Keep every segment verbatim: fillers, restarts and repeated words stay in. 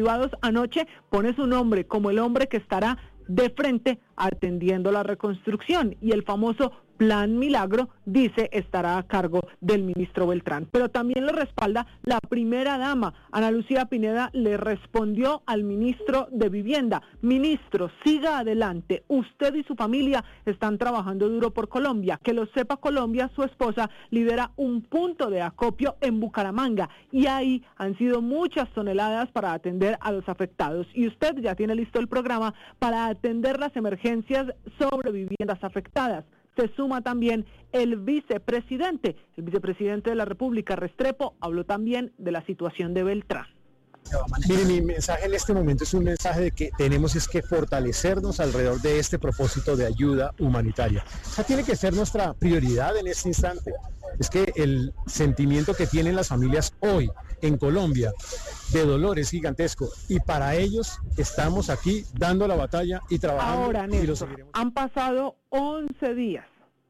privados, anoche pone su nombre como el hombre que estará de frente atendiendo la reconstrucción, y el famoso Plan Milagro, dice, estará a cargo del ministro Beltrán. Pero también lo respalda la primera dama. Ana Lucía Pineda le respondió al ministro de Vivienda: ministro, siga adelante, usted y su familia están trabajando duro por Colombia. Que lo sepa Colombia, su esposa lidera un punto de acopio en Bucaramanga, y ahí han sido muchas toneladas para atender a los afectados, y usted ya tiene listo el programa para atender las emergencias sobre viviendas afectadas. Se suma también el vicepresidente. El vicepresidente de la República, Restrepo, habló también de la situación de Beltrán. Mire, mi mensaje en este momento es un mensaje de que tenemos es que fortalecernos alrededor de este propósito de ayuda humanitaria. Esa tiene que ser nuestra prioridad en este instante. Es que el sentimiento que tienen las familias hoy en Colombia de dolor es gigantesco, y para ellos estamos aquí dando la batalla y trabajando. Ahora, Néstor, y lo seguiremos. Han pasado once días,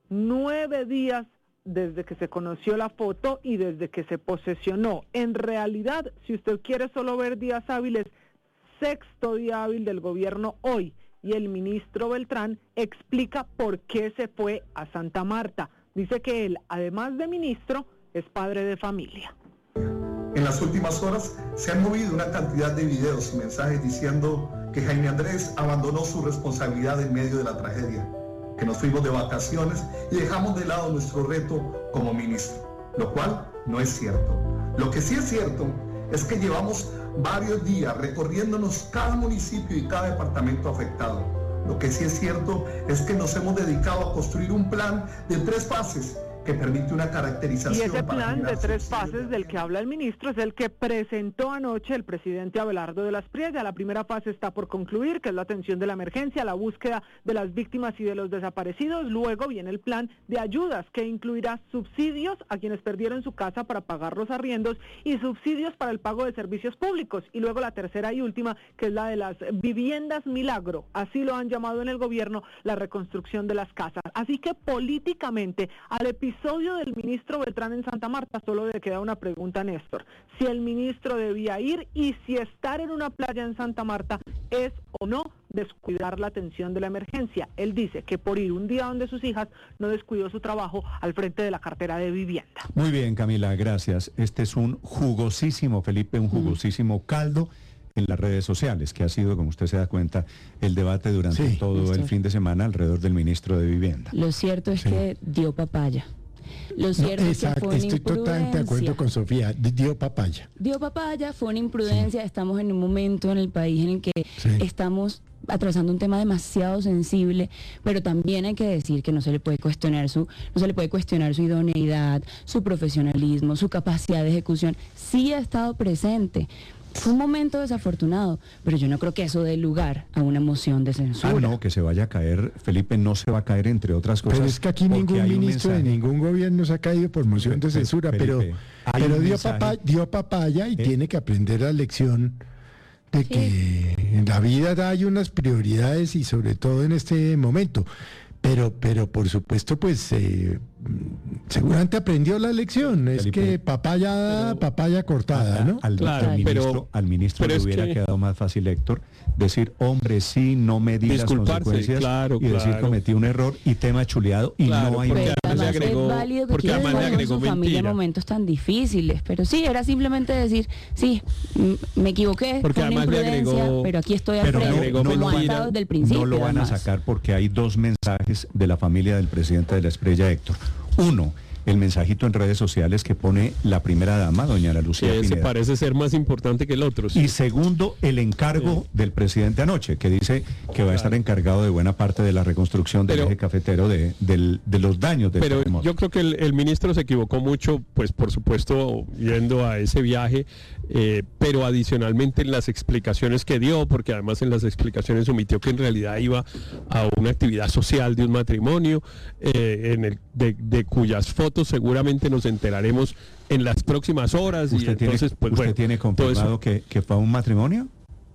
nueve días desde que se conoció la foto y desde que se posesionó. En realidad, si usted quiere solo ver días hábiles, sexto día hábil del gobierno hoy, y el ministro Beltrán explica por qué se fue a Santa Marta. Dice que él, además de ministro, es padre de familia. En las últimas horas se han movido una cantidad de videos y mensajes diciendo que Jaime Andrés abandonó su responsabilidad en medio de la tragedia, que nos fuimos de vacaciones y dejamos de lado nuestro reto como ministro, lo cual no es cierto. Lo que sí es cierto es que llevamos varios días recorriéndonos cada municipio y cada departamento afectado. Lo que sí es cierto es que nos hemos dedicado a construir un plan de tres fases que permite una caracterización. Y ese plan de tres fases del que habla el ministro es el que presentó anoche el presidente Abelardo de la Espriella. La primera fase está por concluir, que es la atención de la emergencia, la búsqueda de las víctimas y de los desaparecidos. Luego viene el plan de ayudas, que incluirá subsidios a quienes perdieron su casa para pagar los arriendos y subsidios para el pago de servicios públicos. Y luego la tercera y última, que es la de las viviendas milagro. Así lo han llamado en el gobierno, la reconstrucción de las casas. Así que políticamente, al episodio episodio del ministro Beltrán en Santa Marta, solo le queda una pregunta, Néstor: si el ministro debía ir, y si estar en una playa en Santa Marta es o no descuidar la atención de la emergencia. Él dice que por ir un día donde sus hijas no descuidó su trabajo al frente de la cartera de vivienda. Muy bien, Camila, gracias. Este es un jugosísimo, Felipe, un jugosísimo caldo en las redes sociales, que ha sido, como usted se da cuenta, el debate durante sí, todo Néstor. el fin de semana alrededor del ministro de Vivienda. Lo cierto es sí. que dio papaya. Lo no, cierto es exacto, que fue una estoy totalmente de acuerdo con Sofía, dio papaya. Dio papaya, fue una imprudencia, sí. Estamos en un momento en el país en el que sí. estamos atravesando un tema demasiado sensible, pero también hay que decir que no se le puede cuestionar su, no se le puede cuestionar su idoneidad, su profesionalismo, su capacidad de ejecución. Sí ha estado presente. Fue un momento desafortunado, pero yo no creo que eso dé lugar a una moción de censura. Ah, no, que se vaya a caer, Felipe, no se va a caer, entre otras cosas. Pero es que aquí ningún ministro de ningún gobierno se ha caído por moción de censura, Felipe, pero, pero dio, papaya, dio papaya y ¿Eh? tiene que aprender la lección de que sí. en la vida hay unas prioridades, y sobre todo en este momento. Pero, pero por supuesto, pues eh, seguramente aprendió la lección. Es Felipe, que papaya, pero, papaya cortada, ¿no? Al, claro, al ministro, pero, al ministro le hubiera que... quedado más fácil, Héctor, decir, hombre, sí, no me di las consecuencias, claro, y decir, claro. cometí un error y tema chuleado, y claro, no hay... Pero además agregó, es válido que quiera estar con su mentira. familia en momentos tan difíciles, pero sí, era simplemente decir, sí, me equivoqué, porque fue una imprudencia, agregó, pero aquí estoy al frente, no, no, como ha estado desde el principio. No lo van además. a sacar porque hay dos mensajes de la familia del presidente de la Espriella, Héctor. Uno, el mensajito en redes sociales que pone la primera dama, doña Ana Lucía Ese Pineda. parece ser más importante que el otro. Sí. Y segundo, el encargo sí. del presidente anoche, que dice que va a estar encargado de buena parte de la reconstrucción del pero, eje cafetero de, del, de los daños del Pero terremoto. Yo creo que el, el ministro se equivocó mucho, pues por supuesto, yendo a ese viaje, eh, pero adicionalmente en las explicaciones que dio, porque además en las explicaciones omitió que en realidad iba a una actividad social de un matrimonio, eh, en el de, de cuyas fotos seguramente nos enteraremos en las próximas horas. ¿Usted, y entonces, tiene, pues, ¿usted bueno, tiene confirmado que, que fue un matrimonio?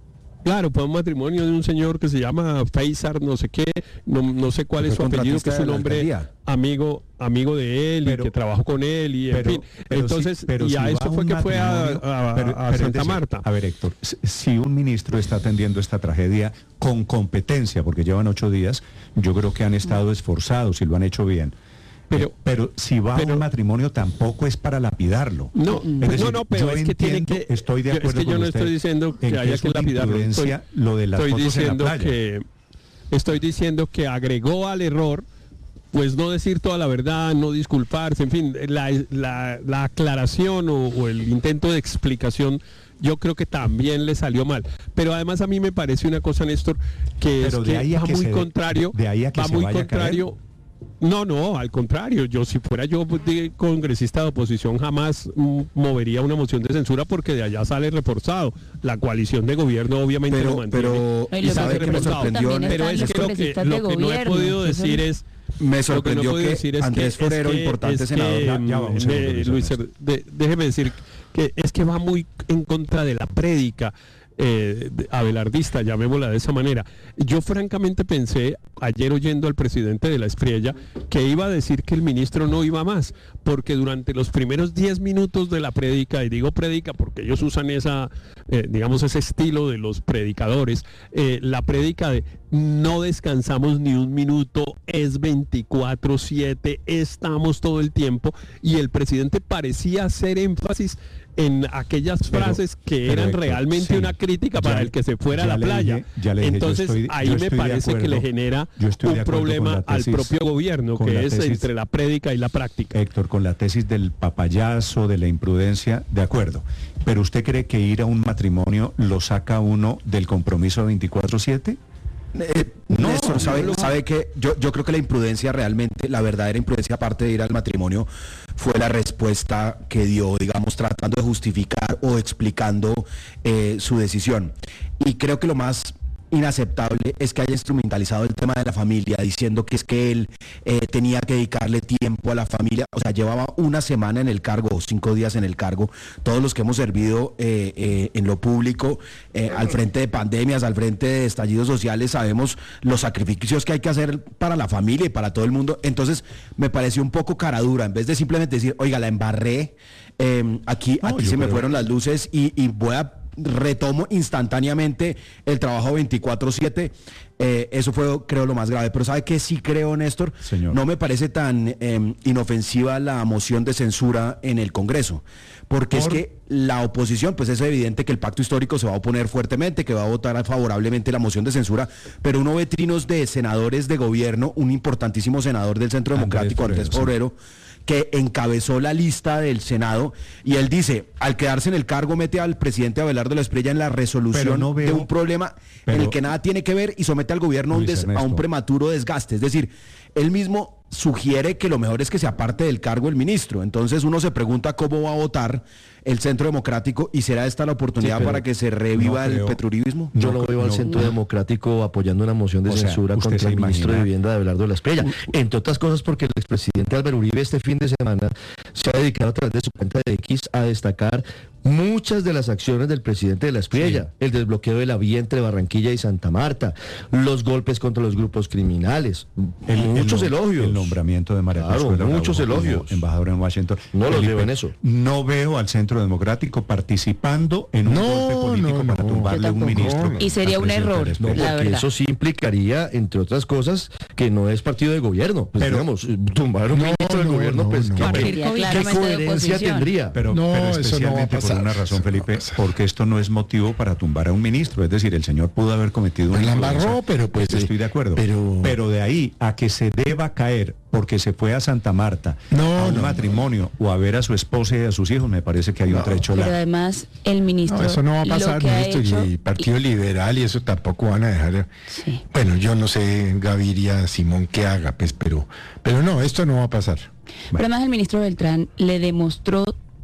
Claro, fue un matrimonio de un señor que se llama Faisal, no sé qué, no, no sé cuál es su apellido, que es un hombre amigo amigo de él pero, y que trabajó con él y en pero, fin. Pero Entonces, si, pero y si a eso fue que fue a, a, pero, a pero Santa decir, Marta. A ver, Héctor, si un ministro está atendiendo esta tragedia con competencia, porque llevan ocho días, yo creo que han estado esforzados y lo han hecho bien. Pero, pero si va pero, a un matrimonio tampoco es para lapidarlo. No, es decir, no, no, pero es que entiendo, tiene que... Estoy de acuerdo es que yo con no usted estoy diciendo que haya que lapidarlo. Estoy, lo de las estoy fotos diciendo en la playa. que estoy diciendo que agregó al error, pues no decir toda la verdad, no disculparse, en fin, la, la, la aclaración o, o el intento de explicación. Yo creo que también le salió mal. Pero además a mí me parece una cosa, Néstor, que pero es que va que muy se, contrario, de ahí a que va se muy vaya contrario. A no, no, al contrario. Yo si fuera yo de congresista de oposición jamás mm, movería una moción de censura porque de allá sale reforzado. La coalición de gobierno obviamente pero, lo mantiene. Pero, y sabe que me sorprendió, pero es que lo que, lo que no he podido decir es me sorprendió que, no que es Andrés que, Forero, es que, importante es senador. Que, ya, ya vamos, de, Luis, de, déjeme decir que es que va muy en contra de la prédica eh, abelardista, llamémosla de esa manera. Yo francamente pensé, ayer oyendo al presidente de la Espriella, que iba a decir que el ministro no iba más, porque durante los primeros diez minutos de la prédica, y digo prédica porque ellos usan esa, eh, digamos, ese estilo de los predicadores, eh, la prédica de no descansamos ni un minuto, es veinticuatro siete, estamos todo el tiempo, y el presidente parecía hacer énfasis en aquellas pero, frases que eran Héctor, realmente sí, una crítica para ya, el que se fuera a la playa. Dije, dije, Entonces estoy, ahí me parece acuerdo, que le genera un problema tesis, al propio gobierno, que es tesis, entre la prédica y la práctica. Héctor, con la tesis del papayazo, de la imprudencia, de acuerdo. Pero ¿usted cree que ir a un matrimonio lo saca uno del compromiso veinticuatro siete? Eh, no, Néstor, sabe, no, sabe que yo, yo creo que la imprudencia realmente, la verdadera imprudencia aparte de ir al matrimonio, fue la respuesta que dio, digamos, tratando de justificar o explicando eh, su decisión. Y creo que lo más inaceptable es que haya instrumentalizado el tema de la familia, diciendo que es que él eh, tenía que dedicarle tiempo a la familia. O sea, llevaba una semana en el cargo o cinco días en el cargo. Todos los que hemos servido eh, eh, en lo público, eh, al frente de pandemias, al frente de estallidos sociales, sabemos los sacrificios que hay que hacer para la familia y para todo el mundo. Entonces me pareció un poco caradura, en vez de simplemente decir, oiga, la embarré, eh, aquí, no, aquí se me fueron las luces y, y voy a retomo instantáneamente el trabajo veinticuatro siete, eh, eso fue, creo, lo más grave. Pero ¿sabe qué sí creo, Néstor? Señor. No me parece tan eh, inofensiva la moción de censura en el Congreso, porque ¿Por? es que la oposición, pues es evidente que el pacto histórico se va a oponer fuertemente, que va a votar favorablemente la moción de censura, pero uno ve trinos de senadores de gobierno, un importantísimo senador del Centro Democrático, Andrés Forero, que encabezó la lista del Senado, y él dice, al quedarse en el cargo mete al presidente Abelardo de la Espriella en la resolución no veo, de un problema pero, en el que nada tiene que ver y somete al gobierno a un, des, a un prematuro desgaste. Es decir, él mismo sugiere que lo mejor es que se aparte del cargo el ministro. Entonces uno se pregunta cómo va a votar el Centro Democrático y será esta la oportunidad sí, para que se reviva no el petruribismo. Yo no, no veo al no, Centro no. Democrático apoyando una moción de o censura sea, contra el ministro de Vivienda de Abelardo de la Espriella. Entre otras cosas porque el expresidente Álvaro Uribe este fin de semana se ha dedicado a través de su cuenta de X a destacar muchas de las acciones del presidente de la Espriella, sí. el desbloqueo de la vía entre Barranquilla y Santa Marta, los golpes contra los grupos criminales, el, muchos el, elogios. El nombramiento de María claro, Consuelo muchos Bravo, elogios. Embajador en Washington. No los veo en eso. No veo al Centro Democrático participando en un no, golpe político no, para no, tumbarle un ministro. Y sería un error. No, porque la eso sí implicaría, entre otras cosas, que no es partido de gobierno. Pues pero, digamos, tumbar un no, ministro del no, gobierno, no, pues no, ¿qué, no. ¿qué, ¿qué coherencia tendría? Pero, no, pero especialmente eso no va a pasar. por una razón, Felipe, porque esto no es motivo para tumbar a un ministro. Es decir, el señor pudo haber cometido pues una la embarró, pero pues estoy sí, de acuerdo. Pero... pero de ahí a que se deba caer porque se fue a Santa Marta no, a un no, matrimonio no. o a ver a su esposa y a sus hijos, me parece que hay no. un trecho Pero largo. además el ministro... No, eso no va a pasar, ministro, hecho, y Partido y... Liberal y eso tampoco van a dejar... Sí. Bueno, yo no sé, Gaviria, Simón, qué haga, pues, pero, pero no, esto no va a pasar. Pero además el ministro Beltrán le demostró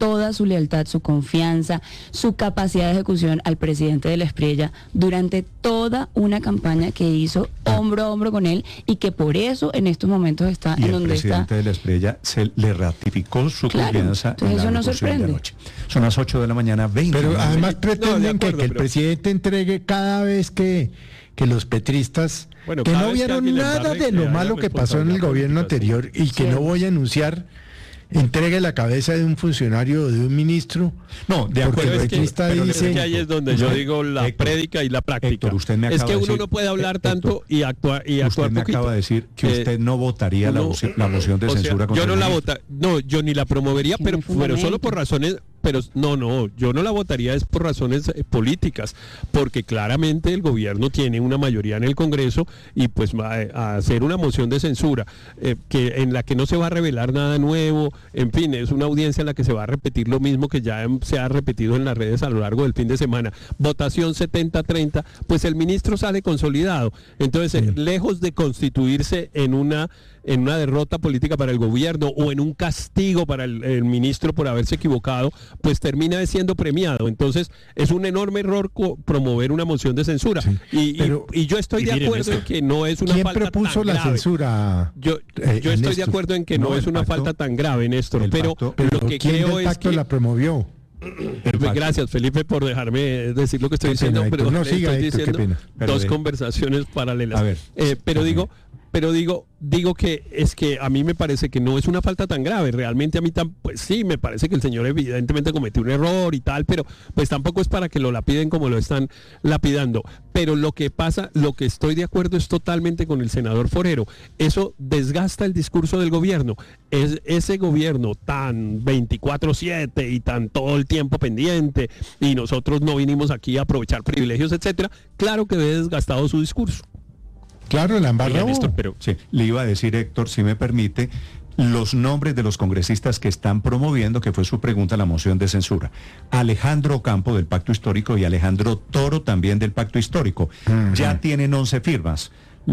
toda su lealtad, su confianza, su capacidad de ejecución al presidente de la Espriella durante toda una campaña que hizo hombro a hombro con él y que por eso en estos momentos está y en donde está. El presidente de la Espriella se le ratificó su claro, confianza. Entonces eso no sorprende. Son las ocho de la mañana, veinte. Pero además pretenden no, acuerdo, que, que el pero... presidente entregue cada vez que, que los petristas bueno, que no vieron que nada de lo malo que pasó en el gobierno anterior y que sí. no voy a anunciar, entregue la cabeza de un funcionario o de un ministro. No, de acuerdo. Es que, dice, es que ahí es donde yo digo la Héctor, prédica y la práctica. Héctor, usted me acaba es que uno decir, no puede hablar Héctor, tanto y actuar y actuar usted me poquito. acaba de decir que eh, usted no votaría uno, la, moción, la moción de censura. Sea, yo no la vota, no, yo ni la promovería, pero, pero solo por razones. Pero no, no, yo no la votaría es por razones eh, políticas, porque claramente el gobierno tiene una mayoría en el Congreso y pues va a hacer una moción de censura eh, que en la que no se va a revelar nada nuevo, en fin, es una audiencia en la que se va a repetir lo mismo que ya se ha repetido en las redes a lo largo del fin de semana. Votación setenta a treinta, pues el ministro sale consolidado. Entonces, sí. eh, lejos de constituirse en una en una derrota política para el gobierno o en un castigo para el, el ministro por haberse equivocado, pues termina siendo premiado. Entonces es un enorme error co- promover una moción de censura. Sí, y, pero, y, y yo estoy de acuerdo esto. en que no es una ¿Quién falta propuso tan la grave. censura? Yo, eh, yo estoy de acuerdo en que no, no es una pacto, falta tan grave, Néstor, pero, pacto, pero lo que ¿quién creo del pacto es que la promovió? Gracias, Felipe, por dejarme decir lo que estoy diciendo, pena, pero no, siga, estoy Héctor, diciendo dos de... conversaciones paralelas. A ver, eh, pero okay. digo Pero digo, digo que es que a mí me parece que no es una falta tan grave. Realmente a mí tan, pues sí, me parece que el señor evidentemente cometió un error y tal, pero pues tampoco es para que lo lapiden como lo están lapidando. Pero lo que pasa, lo que estoy de acuerdo es totalmente con el senador Forero. Eso desgasta el discurso del gobierno. Es ese gobierno tan veinticuatro siete y tan todo el tiempo pendiente y nosotros no vinimos aquí a aprovechar privilegios, etcétera. Claro que ve desgastado su discurso. Claro, la embarró. Néstor, pero sí, le iba a decir, Héctor, si me permite, los nombres de los congresistas que están promoviendo, que fue su pregunta, la moción de censura. Alejandro Ocampo del Pacto Histórico y Alejandro Toro también del Pacto Histórico. Uh-huh. Ya tienen once firmas.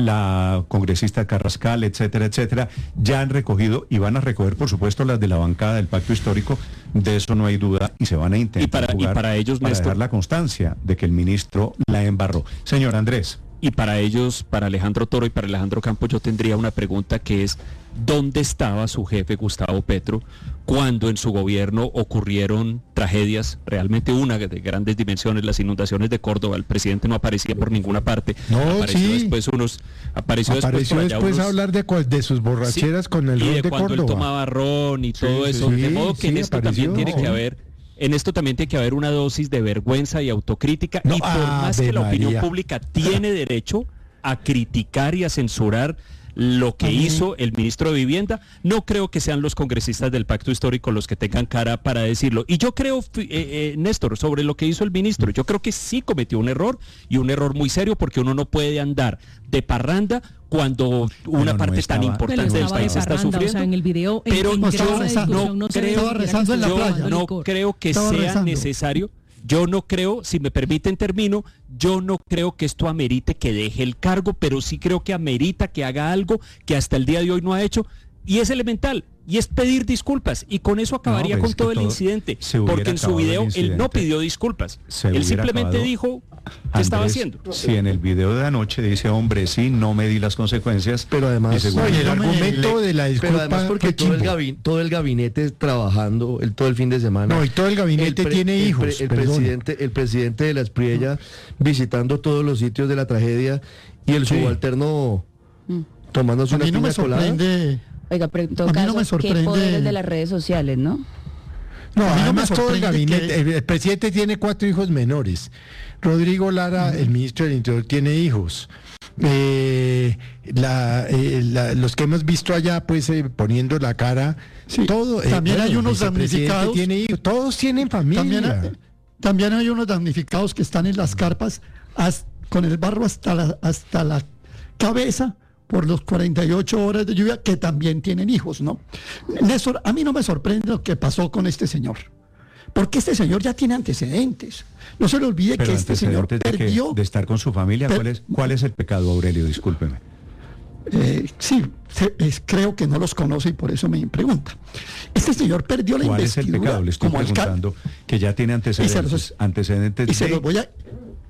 La congresista Carrascal, etcétera, etcétera, ya han recogido y van a recoger, por supuesto, las de la bancada del Pacto Histórico, de eso no hay duda, y se van a intentar y para, jugar y para ellos, para Néstor, dejar la constancia de que el ministro la embarró. Señor Andrés. Y para ellos, para Alejandro Toro y para Alejandro Campo, yo tendría una pregunta que es, ¿dónde estaba su jefe Gustavo Petro cuando en su gobierno ocurrieron tragedias, realmente una de grandes dimensiones, las inundaciones de Córdoba? El presidente no aparecía por ninguna parte. No, apareció sí. después unos, apareció, apareció después, después unos, a hablar de, de sus borracheras sí, con el ron de, de cuando Córdoba. Él tomaba ron y todo sí, eso, sí, de modo que sí, en esto apareció, también tiene sí. que haber... En esto también tiene que haber una dosis de vergüenza y autocrítica, no, y por ah, más que la María. opinión pública tiene derecho a criticar y a censurar lo que uh-huh. hizo el ministro de Vivienda, no creo que sean los congresistas del Pacto Histórico los que tengan cara para decirlo. Y yo creo, eh, eh, Néstor, sobre lo que hizo el ministro, yo creo que sí cometió un error, y un error muy serio, porque uno no puede andar de parranda cuando una no parte estaba, tan importante del país está sufriendo. O sea, en el video, en pero en yo no, no creo, creo, rezando en la yo playa. no creo que estaba sea rezando. necesario. Yo no creo, si me permiten termino, yo no creo que esto amerite que deje el cargo, pero sí creo que amerita que haga algo que hasta el día de hoy no ha hecho, y es elemental, y es pedir disculpas, y con eso acabaría no, con todo, todo el incidente, porque en su video él no pidió disculpas, él simplemente acabado. dijo qué Andrés, estaba haciendo. Si en el video de anoche dice, hombre, sí, no me di las consecuencias, pero además seguro, oye, el no argumento le, de la disculpa, pero además porque todo el, gabinete, todo el gabinete trabajando el, todo el fin de semana. No, y todo el gabinete el pre, tiene el hijos. Pre, el, presidente, el presidente de la Espriella visitando todos los sitios de la tragedia, y el sí. subalterno mm. tomándose una no piña colada. Oiga, pero en todo caso, no qué poderes de las redes sociales, ¿no? No, a además no todo el gabinete, que... el presidente tiene cuatro hijos menores. Rodrigo Lara, uh-huh. el ministro del Interior, tiene hijos. Eh, la, eh, la, los que hemos visto allá, pues eh, poniendo la cara, sí, todo. También eh, bueno, hay unos damnificados. Tiene hijos, todos tienen familia. También, también hay unos damnificados que están en las carpas hasta, con el barro hasta la, hasta la cabeza, por los cuarenta y ocho horas de lluvia, que también tienen hijos, ¿no? Néstor, a mí no me sorprende lo que pasó con este señor, porque este señor ya tiene antecedentes. No se le olvide Pero que este señor de perdió... Que, de estar con su familia, per... ¿cuál es, ¿cuál es el pecado, Aurelio? Discúlpeme. Eh, sí, se, es, creo que no los conoce y por eso me pregunta. Este señor perdió la ¿Cuál investidura. ¿Cuál es el pecado? Le estoy como preguntando que ya tiene antecedentes. los, antecedentes y se de los voy a,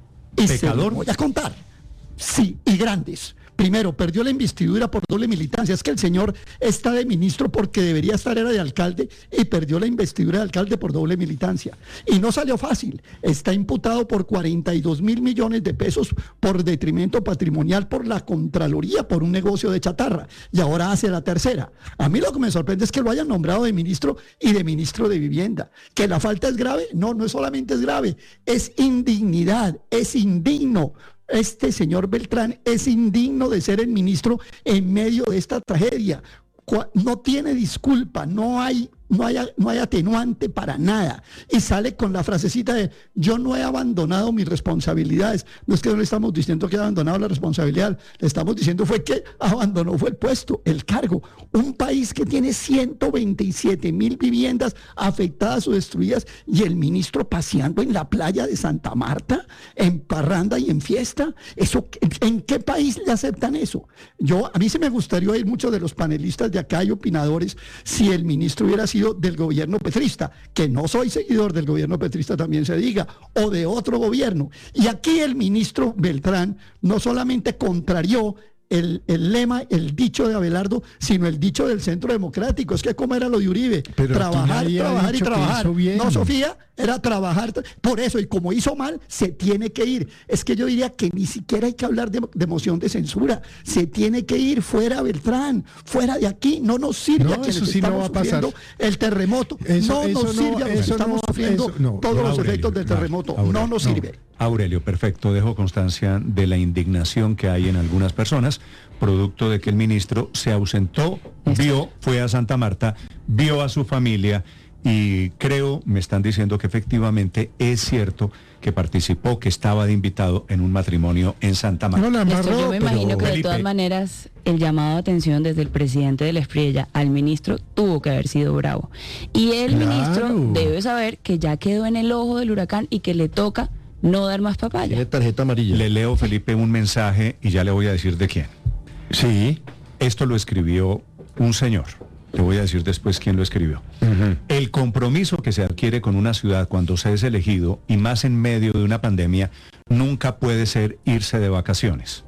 y pecador. Se los voy a contar. Sí, y grandes. Primero, perdió la investidura por doble militancia. Es que el señor está de ministro porque debería estar era de alcalde y perdió la investidura de alcalde por doble militancia. Y no salió fácil. Está imputado por cuarenta y dos mil millones de pesos por detrimento patrimonial por la Contraloría, por un negocio de chatarra. Y ahora hace la tercera. A mí lo que me sorprende es que lo hayan nombrado de ministro y de ministro de Vivienda. ¿Que la falta es grave? No, no es solamente es grave. Es indignidad, es indigno. Este señor Beltrán es indigno de ser el ministro en medio de esta tragedia. No tiene disculpa, no hay, no hay, no hay atenuante para nada. Y sale con la frasecita de yo no he abandonado mis responsabilidades. No es que no le estamos diciendo que ha abandonado la responsabilidad, le estamos diciendo fue que abandonó fue el puesto, el cargo. Un país que tiene ciento veintisiete mil viviendas afectadas o destruidas y el ministro paseando en la playa de Santa Marta, en parranda y en fiesta. Eso, ¿en qué país le aceptan eso? Yo, a mí se me gustaría oír muchos de los panelistas de acá y opinadores si el ministro hubiera sido del gobierno petrista, que no soy seguidor del gobierno petrista, también se diga, o de otro gobierno. Y aquí el ministro Beltrán no solamente contrarió El, el lema, el dicho de Abelardo, sino el dicho del Centro Democrático. Es que como era lo de Uribe, pero trabajar, trabajar y trabajar. No, no, Sofía, era trabajar. Por eso, y como hizo mal, se tiene que ir. Es que yo diría que ni siquiera hay que hablar de, de moción de censura. Se tiene que ir fuera Beltrán, fuera de aquí. No nos sirve no, a quienes eso sí estamos no va a pasar. sufriendo el terremoto. Eso, no eso nos no, sirve a los que estamos no, sufriendo eso, no, todos no, los Aurelio, efectos del terremoto. Aurelio, no nos no. sirve. Aurelio, perfecto. Dejo constancia de la indignación que hay en algunas personas, producto de que el ministro se ausentó, vio, fue a Santa Marta, vio a su familia y creo, me están diciendo que efectivamente es cierto que participó, que estaba de invitado en un matrimonio en Santa Marta. No, la amarró, Esto yo me imagino que de Felipe, todas maneras el llamado de atención desde el presidente de la Espriella al ministro tuvo que haber sido bravo. Y el Claro. ministro debe saber que ya quedó en el ojo del huracán y que le toca no dar más papaya. Tiene tarjeta amarilla. Le leo, Felipe, un mensaje y ya le voy a decir de quién. Sí. Esto lo escribió un señor. Le voy a decir después quién lo escribió. Uh-huh. El compromiso que se adquiere con una ciudad cuando se es elegido, y más en medio de una pandemia, nunca puede ser irse de vacaciones.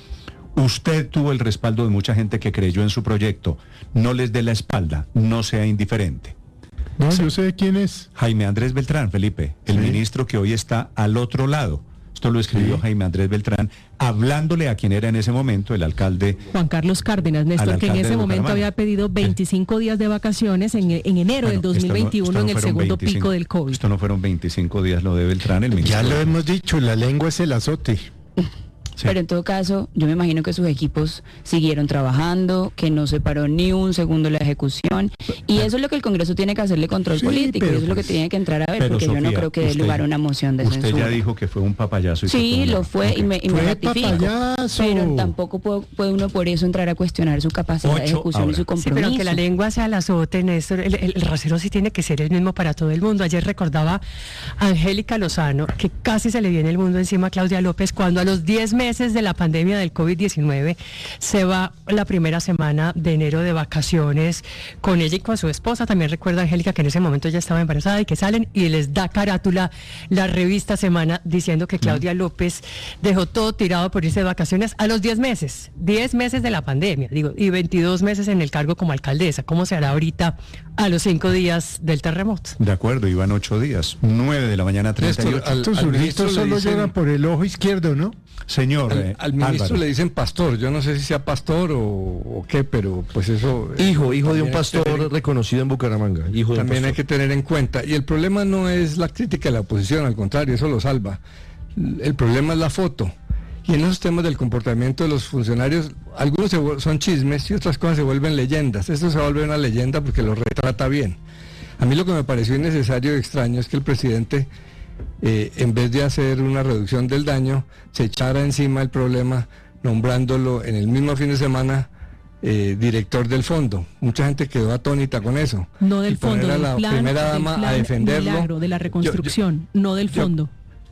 Usted tuvo el respaldo de mucha gente que creyó en su proyecto. No les dé la espalda, no sea indiferente. No, yo sé quién es. Jaime Andrés Beltrán, Felipe, el Sí. ministro que hoy está al otro lado. Esto lo escribió Sí. Jaime Andrés Beltrán, hablándole a quien era en ese momento el alcalde. Juan Carlos Cárdenas, Néstor, Al que en alcalde ese de momento Bucaramanga. había pedido veinticinco días de vacaciones en, en enero Bueno, del dos mil esto no- veintiuno, esto no en el fueron segundo veinticinco pico del COVID. Esto no fueron veinticinco días lo de Beltrán, el ministro. Ya lo hemos dicho, la lengua es el azote. Sí. Pero en todo caso, yo me imagino que sus equipos siguieron trabajando, que no se paró ni un segundo la ejecución, y eso es lo que el Congreso tiene que hacerle control Sí, político, y pero eso es lo que pues- tiene que entrar a ver, Pero, porque yo no Sofía, creo que dé usted- lugar a una moción de Usted censura. ya dijo que fue un papayazo. Y que Sí, fue una- lo fue y me, y me Fue ratifico. papayazo. Pero tampoco puede, puede uno por eso entrar a cuestionar su capacidad de Ocho ejecución ahora. y su Sí, compromiso. Sí, pero aunque la lengua sea el azote, Néstor, el, el, el rasero sí tiene que ser el mismo para todo el mundo. Ayer recordaba a Angélica Lozano que casi se le viene el mundo encima a Claudia López cuando a los diez meses de la pandemia del COVID diecinueve se va la primera semana de enero de vacaciones con ella y con su esposa. También recuerda Angélica que en ese momento ya estaba embarazada y que salen y les da carátula la revista Semana diciendo que Claudia López dejó todo tirado por irse de vacaciones a los diez meses, diez meses de la pandemia, digo, y veintidós meses en el cargo como alcaldesa. ¿Cómo se hará ahorita a los cinco días del terremoto? De acuerdo, iban ocho días, nueve de la mañana, treinta y ocho. Néstor, al- Estos al ministro zurditos le solo dicen- lloran por el ojo izquierdo, ¿no? Señor, Al, eh, al ministro Álvaro. le dicen pastor, yo no sé si sea pastor o, o qué, pero pues eso... eh, Hijo, hijo de un también hay que pastor tener en- reconocido en Bucaramanga. Hijo de un También hay pastor. que tener en cuenta. Y el problema no es la crítica de la oposición, al contrario, eso lo salva. El problema es la foto. Y en esos temas del comportamiento de los funcionarios, algunos se vuel- son chismes y otras cosas se vuelven leyendas. Esto se vuelve una leyenda porque lo retrata bien. A mí lo que me pareció innecesario y extraño es que el presidente, eh, en vez de hacer una reducción del daño, se echara encima el problema nombrándolo en el mismo fin de semana eh, director del fondo. Mucha gente quedó atónita con eso. No del Y poner fondo, a del la plan, primera del dama a plan defenderlo. Milagro, de la Yo- yo- reconstrucción, no del yo- fondo.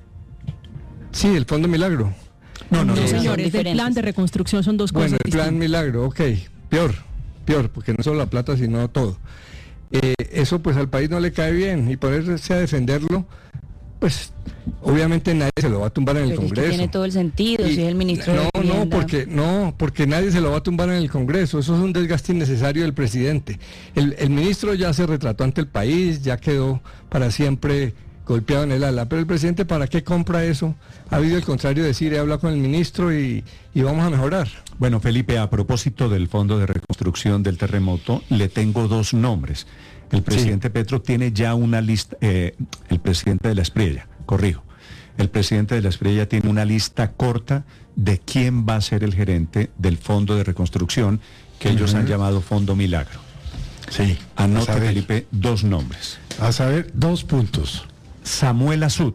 Sí, el fondo Milagro. No, no, No, no, son señores, del diferentes. plan de reconstrucción son dos Bueno, cosas el plan distintas. Milagro, ok. peor, peor, porque no solo la plata, sino todo. Eh, eso pues al país no le cae bien, y ponerse a defenderlo, pues obviamente nadie se lo va a tumbar en el Pero Congreso. Es que tiene todo el sentido, y, si es el ministro no, de Vivienda. No, porque, no, porque nadie se lo va a tumbar en el Congreso, eso es un desgaste innecesario del presidente. El, el ministro ya se retrató ante el país, ya quedó para siempre golpeado en el ala, pero el presidente, ¿para qué compra eso? Ha habido el contrario de decir, he hablado con el ministro y, y vamos a mejorar. Bueno, Felipe, a propósito del Fondo de Reconstrucción del Terremoto, le tengo dos nombres. El presidente sí. Petro tiene ya una lista, eh, el presidente de la Espriella, corrijo, el presidente de la Espriella tiene una lista corta de quién va a ser el gerente del Fondo de Reconstrucción, que uh-huh. ellos han llamado Fondo Milagro. Sí. Anote, Felipe, dos nombres. A saber, dos puntos. Samuel Azud.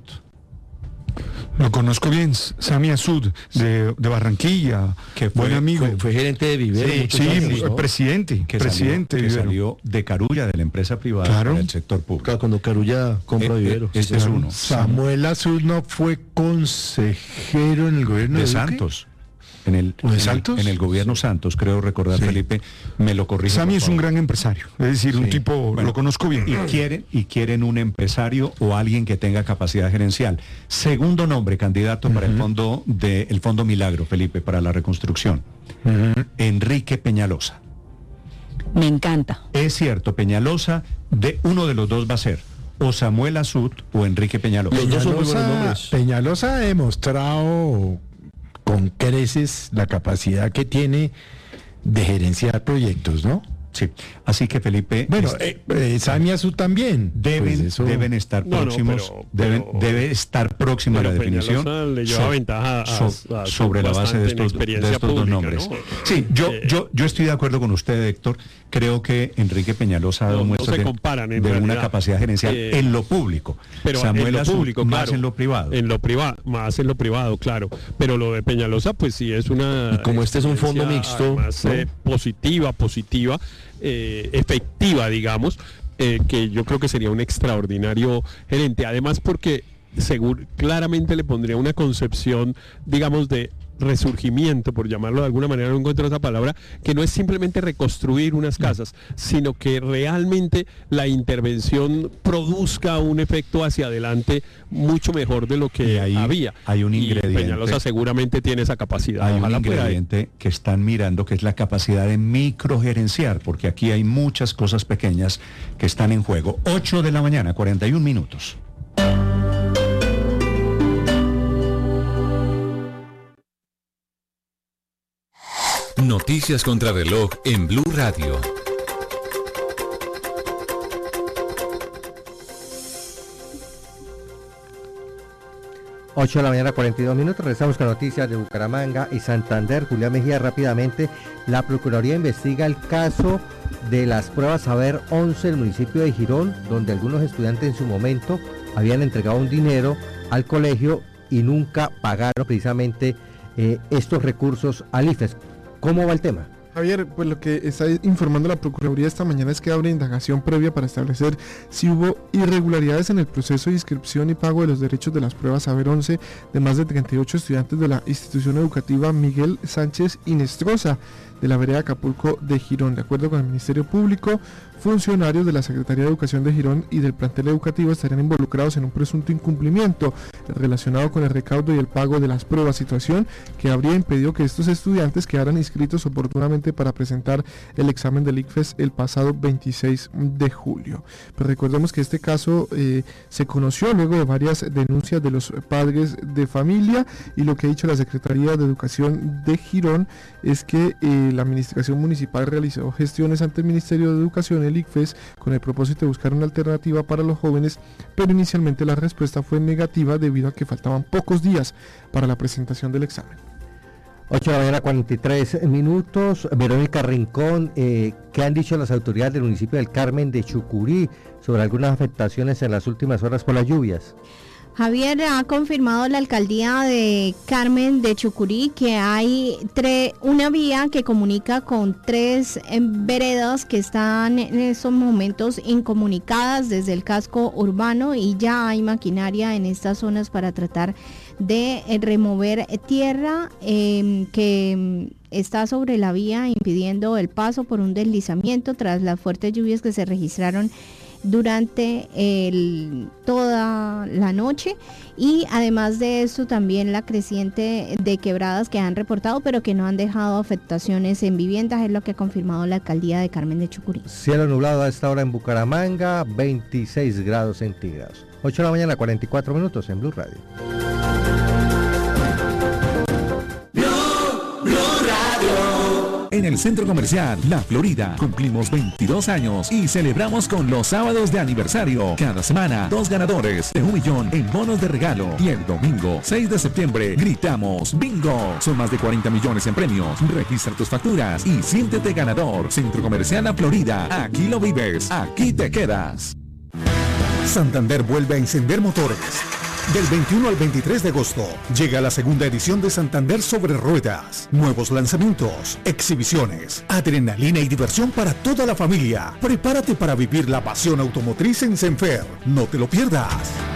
Lo conozco bien, Sami Azud, de, de Barranquilla, que fue, buen amigo. Fue, fue gerente de Vivero. Sí, sí años, ¿no? presidente, que presidente salió, de que salió de Carulla, de la empresa privada, claro. para el sector público. Claro, cuando Carulla compra eh, Vivero. Este es uno. Samuel Azud no fue consejero en el gobierno de, de Santos. En el, ¿De en, Santos? El, en el gobierno Santos, creo recordar, sí. Felipe, me lo corrige. Sammy es un gran empresario, es decir, sí. un tipo, bueno, lo conozco bien. Y quieren, y quieren un empresario o alguien que tenga capacidad gerencial. Segundo nombre, candidato uh-huh. para el fondo de el Fondo Milagro, Felipe, para la reconstrucción. Uh-huh. Enrique Peñalosa. Me encanta. Es cierto, Peñalosa, de uno de los dos va a ser o Samuel Azud o Enrique Peñalosa. Peñalosa, Peñalosa ha demostrado con creces la capacidad que tiene de gerenciar proyectos, ¿no? Sí, así que Felipe... Bueno, eh, eh, Sami Azud también. Deben, pues eso... deben estar próximos, no, no, pero, deben, pero, debe estar próxima a la definición le lleva so, ventaja a, so, a, a sobre la base de estos, de estos pública, dos nombres. ¿no? Sí, yo, eh, yo, yo estoy de acuerdo con usted, Héctor. Creo que Enrique Peñalosa ha dado no, muestras no de, comparan, de realidad. una capacidad gerencial eh, en lo público. Pero Samuel en lo Azud, público, más claro, en lo privado. En lo privado, más en lo privado, claro. Pero lo de Peñalosa, pues sí es una... Y como este es un fondo mixto... Más ¿no? eh, positiva, positiva. Eh, efectiva, digamos, eh, que yo creo que sería un extraordinario gerente, además porque seguro, claramente le pondría una concepción, digamos, de resurgimiento, por llamarlo de alguna manera, no encuentro otra palabra, que no es simplemente reconstruir unas casas, sino que realmente la intervención produzca un efecto hacia adelante mucho mejor de lo que ahí había. Hay un ingrediente. Y Peñalosa seguramente tiene esa capacidad. Hay Ojalá un ingrediente que están mirando, que es la capacidad de microgerenciar, porque aquí hay muchas cosas pequeñas que están en juego. ocho de la mañana, cuarenta y un minutos. Noticias contra reloj en Blue Radio. ocho de la mañana, cuarenta y dos minutos. Regresamos con noticias de Bucaramanga y Santander. Julián Mejía, rápidamente. La Procuraduría investiga el caso de las pruebas Saber once del municipio de Girón, donde algunos estudiantes en su momento habían entregado un dinero al colegio y nunca pagaron precisamente eh, estos recursos al I F E S. ¿Cómo va el tema? Javier, pues lo que está informando la Procuraduría esta mañana es que abre indagación previa para establecer si hubo irregularidades en el proceso de inscripción y pago de los derechos de las pruebas Saber once de más de treinta y ocho estudiantes de la institución educativa Miguel Sánchez Inestrosa de la vereda Acapulco de Girón. De acuerdo con el Ministerio Público, funcionarios de la Secretaría de Educación de Girón y del plantel educativo estarían involucrados en un presunto incumplimiento relacionado con el recaudo y el pago de las pruebas, situación que habría impedido que estos estudiantes quedaran inscritos oportunamente para presentar el examen del I C F E S el pasado veintiséis de julio. Pero recordemos que este caso eh, se conoció luego de varias denuncias de los padres de familia, y lo que ha dicho la Secretaría de Educación de Girón es que eh, la administración municipal realizó gestiones ante el Ministerio de Educación, el I C F E S, con el propósito de buscar una alternativa para los jóvenes, pero inicialmente la respuesta fue negativa debido a que faltaban pocos días para la presentación del examen. ocho de la mañana, cuarenta y tres minutos. Verónica Rincón, eh, ¿qué han dicho las autoridades del municipio del Carmen de Chucurí sobre algunas afectaciones en las últimas horas por las lluvias? Javier, ha confirmado la alcaldía de Carmen de Chucurí que hay tre- una vía que comunica con tres eh, veredas que están en estos momentos incomunicadas desde el casco urbano, y ya hay maquinaria en estas zonas para tratar de eh, remover tierra eh, que está sobre la vía impidiendo el paso por un deslizamiento tras las fuertes lluvias que se registraron durante el, toda la noche, y además de eso también la creciente de quebradas que han reportado pero que no han dejado afectaciones en viviendas, es lo que ha confirmado la alcaldía de Carmen de Chucurí. Cielo nublado a esta hora en Bucaramanga, veintiséis grados centígrados. ocho de la mañana, cuarenta y cuatro minutos en Blue Radio. En el Centro Comercial La Florida cumplimos veintidós años y celebramos con los sábados de aniversario. Cada semana, dos ganadores de un millón en bonos de regalo. Y el domingo, seis de septiembre, gritamos ¡bingo! Son más de cuarenta millones en premios. Registra tus facturas y siéntete ganador. Centro Comercial La Florida. Aquí lo vives, aquí te quedas. Santander vuelve a encender motores. Del veintiuno al veintitrés de agosto llega la segunda edición de Santander sobre ruedas. Nuevos lanzamientos, exhibiciones, adrenalina y diversión para toda la familia. Prepárate para vivir la pasión automotriz en Senfer. No te lo pierdas.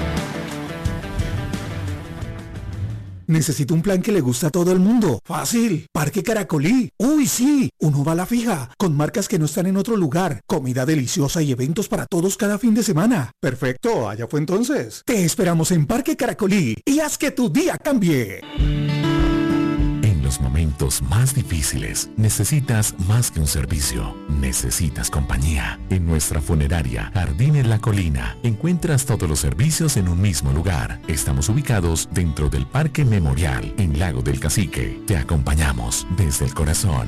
Necesito un plan que le guste a todo el mundo. Fácil. Parque Caracolí. Uy, sí. Uno va a la fija. Con marcas que no están en otro lugar. Comida deliciosa y eventos para todos cada fin de semana. Perfecto. Allá fue entonces. Te esperamos en Parque Caracolí y haz que tu día cambie. En los momentos más difíciles, necesitas más que un servicio. Necesitas compañía. En nuestra funeraria, Jardines La Colina, encuentras todos los servicios en un mismo lugar. Estamos ubicados dentro del Parque Memorial, en Lago del Cacique. Te acompañamos desde el corazón.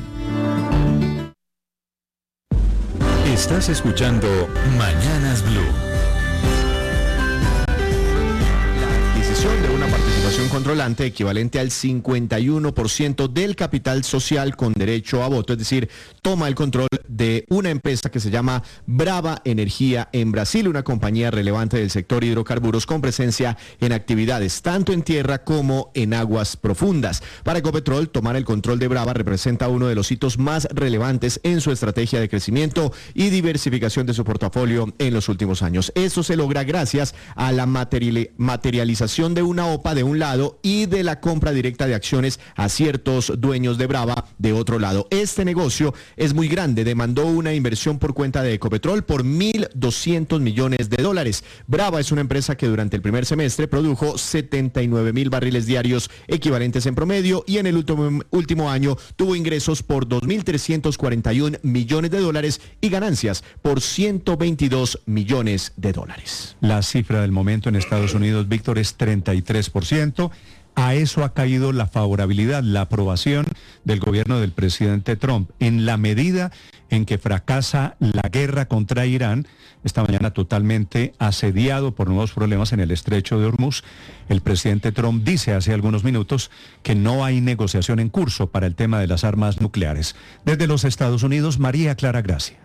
Estás escuchando Mañanas Blue. De una participación controlante equivalente al cincuenta y uno por ciento del capital social con derecho a voto, es decir, toma el control de una empresa que se llama Brava Energía en Brasil, una compañía relevante del sector hidrocarburos con presencia en actividades tanto en tierra como en aguas profundas. Para Ecopetrol, tomar el control de Brava representa uno de los hitos más relevantes en su estrategia de crecimiento y diversificación de su portafolio en los últimos años. Eso se logra gracias a la materiali- materialización de una O P A de un lado y de la compra directa de acciones a ciertos dueños de Brava de otro lado. Este negocio es muy grande, demandó una inversión por cuenta de Ecopetrol por mil doscientos millones de dólares. Brava es una empresa que durante el primer semestre produjo setenta y nueve mil barriles diarios equivalentes en promedio y en el último, último año tuvo ingresos por dos mil trescientos cuarenta y uno millones de dólares y ganancias por ciento veintidós millones de dólares. La cifra del momento en Estados Unidos, Víctor, es treinta y tres por ciento. A eso ha caído la favorabilidad, la aprobación del gobierno del presidente Trump. En la medida en que fracasa la guerra contra Irán, esta mañana totalmente asediado por nuevos problemas en el estrecho de Hormuz, el presidente Trump dice hace algunos minutos que no hay negociación en curso para el tema de las armas nucleares. Desde los Estados Unidos, María Clara Gracia.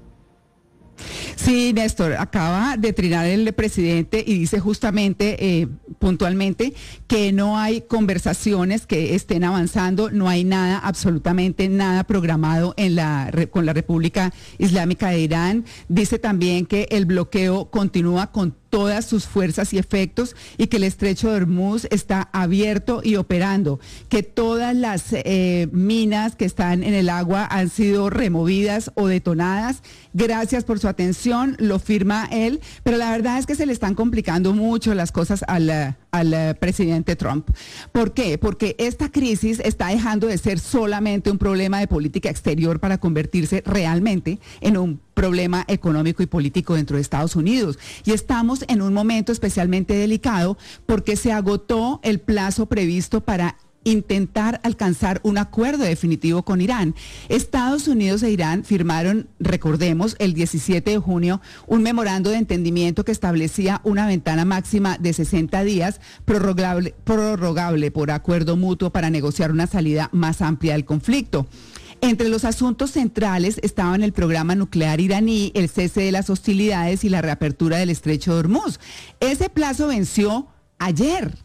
Sí, Néstor, acaba de trinar el presidente y dice justamente, eh, puntualmente, que no hay conversaciones que estén avanzando, no hay nada, absolutamente nada programado en la, con la República Islámica de Irán. Dice también que el bloqueo continúa con todas sus fuerzas y efectos y que el estrecho de Hormuz está abierto y operando, que todas las eh, minas que están en el agua han sido removidas o detonadas. Gracias por su atención, lo firma él, pero la verdad es que se le están complicando mucho las cosas al, al presidente Trump. ¿Por qué? Porque esta crisis está dejando de ser solamente un problema de política exterior para convertirse realmente en un problema económico y político dentro de Estados Unidos. Y estamos en un momento especialmente delicado porque se agotó el plazo previsto para intentar alcanzar un acuerdo definitivo con Irán. Estados Unidos e Irán firmaron, recordemos, el diecisiete de junio, un memorando de entendimiento que establecía una ventana máxima de sesenta días, prorrogable, prorrogable por acuerdo mutuo para negociar una salida más amplia del conflicto. Entre los asuntos centrales estaban el programa nuclear iraní, el cese de las hostilidades y la reapertura del estrecho de Hormuz. Ese plazo venció ayer.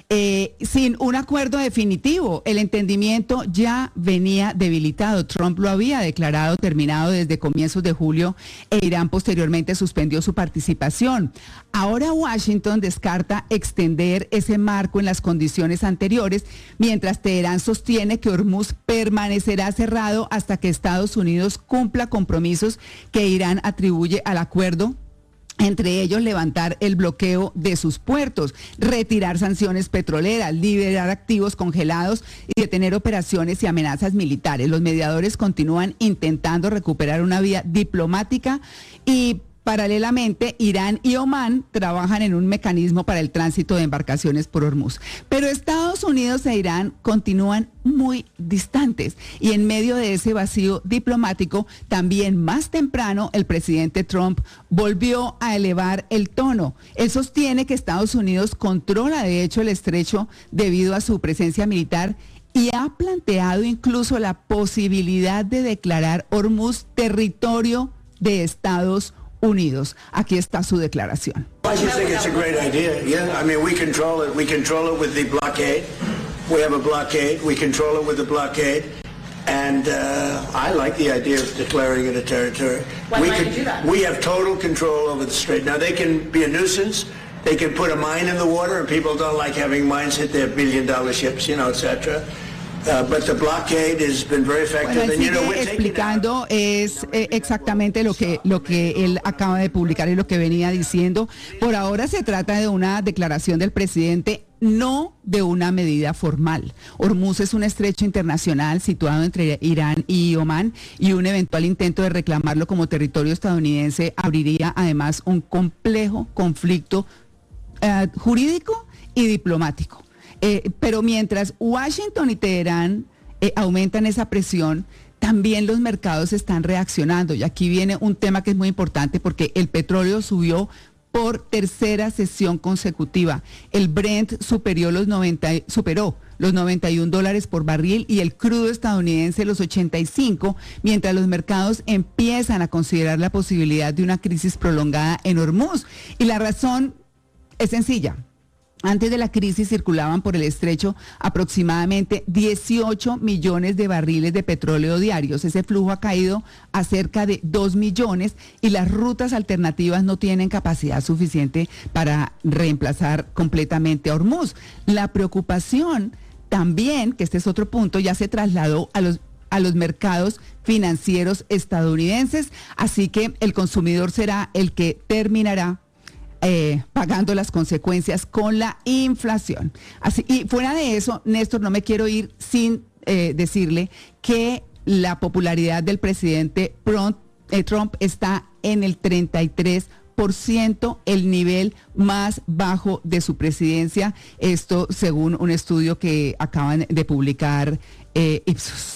eh, sin un acuerdo definitivo. El entendimiento ya venía debilitado. Trump lo había declarado terminado desde comienzos de julio e Irán posteriormente suspendió su participación. Ahora Washington descarta extender ese marco en las condiciones anteriores, mientras Teherán sostiene que Hormuz permanecerá cerrado hasta que Estados Unidos cumpla compromisos que Irán atribuye al acuerdo, entre ellos levantar el bloqueo de sus puertos, retirar sanciones petroleras, liberar activos congelados y detener operaciones y amenazas militares. Los mediadores continúan intentando recuperar una vía diplomática y paralelamente, Irán y Omán trabajan en un mecanismo para el tránsito de embarcaciones por Hormuz. Pero Estados Unidos e Irán continúan muy distantes y en medio de ese vacío diplomático, también más temprano, el presidente Trump volvió a elevar el tono. Él sostiene que Estados Unidos controla de hecho el estrecho debido a su presencia militar y ha planteado incluso la posibilidad de declarar Hormuz territorio de Estados Unidos. Aquí está su declaración. I just think it's a great idea. Yeah, I mean, we control it. We control it with the blockade. We have a blockade. We control it with the blockade. And uh, I like the idea of declaring it a territory. Why we might could, you do that? We have total control over the strait. Now, they can be a nuisance. They can put a mine in the water, and people don't like having mines hit their billion-dollar ships, you know, et cetera. Uh, but the blockade has been very effective. Bueno, él and, you know, sigue we're taking explicando es eh, exactamente lo que lo que él acaba de publicar y lo que venía diciendo. Por ahora se trata de una declaración del presidente, no de una medida formal. Hormuz es un estrecho internacional situado entre Irán y Omán y un eventual intento de reclamarlo como territorio estadounidense abriría además un complejo conflicto eh, jurídico y diplomático. Eh, pero mientras Washington y Teherán eh, aumentan esa presión, también los mercados están reaccionando. Y aquí viene un tema que es muy importante porque el petróleo subió por tercera sesión consecutiva. El Brent superó los noventa, superó los noventa y un dólares por barril y el crudo estadounidense los ochenta y cinco, mientras los mercados empiezan a considerar la posibilidad de una crisis prolongada en Hormuz. Y la razón es sencilla. Antes de la crisis circulaban por el estrecho aproximadamente dieciocho millones de barriles de petróleo diarios. Ese flujo ha caído a cerca de dos millones y las rutas alternativas no tienen capacidad suficiente para reemplazar completamente a Hormuz. La preocupación también, que este es otro punto, ya se trasladó a los a los mercados financieros estadounidenses, así que el consumidor será el que terminará Eh, pagando las consecuencias con la inflación. Así, y fuera de eso, Néstor, no me quiero ir sin eh, decirle que la popularidad del presidente Trump, eh, Trump está en el treinta y tres por ciento, el nivel más bajo de su presidencia. Esto según un estudio que acaban de publicar eh, Ipsos.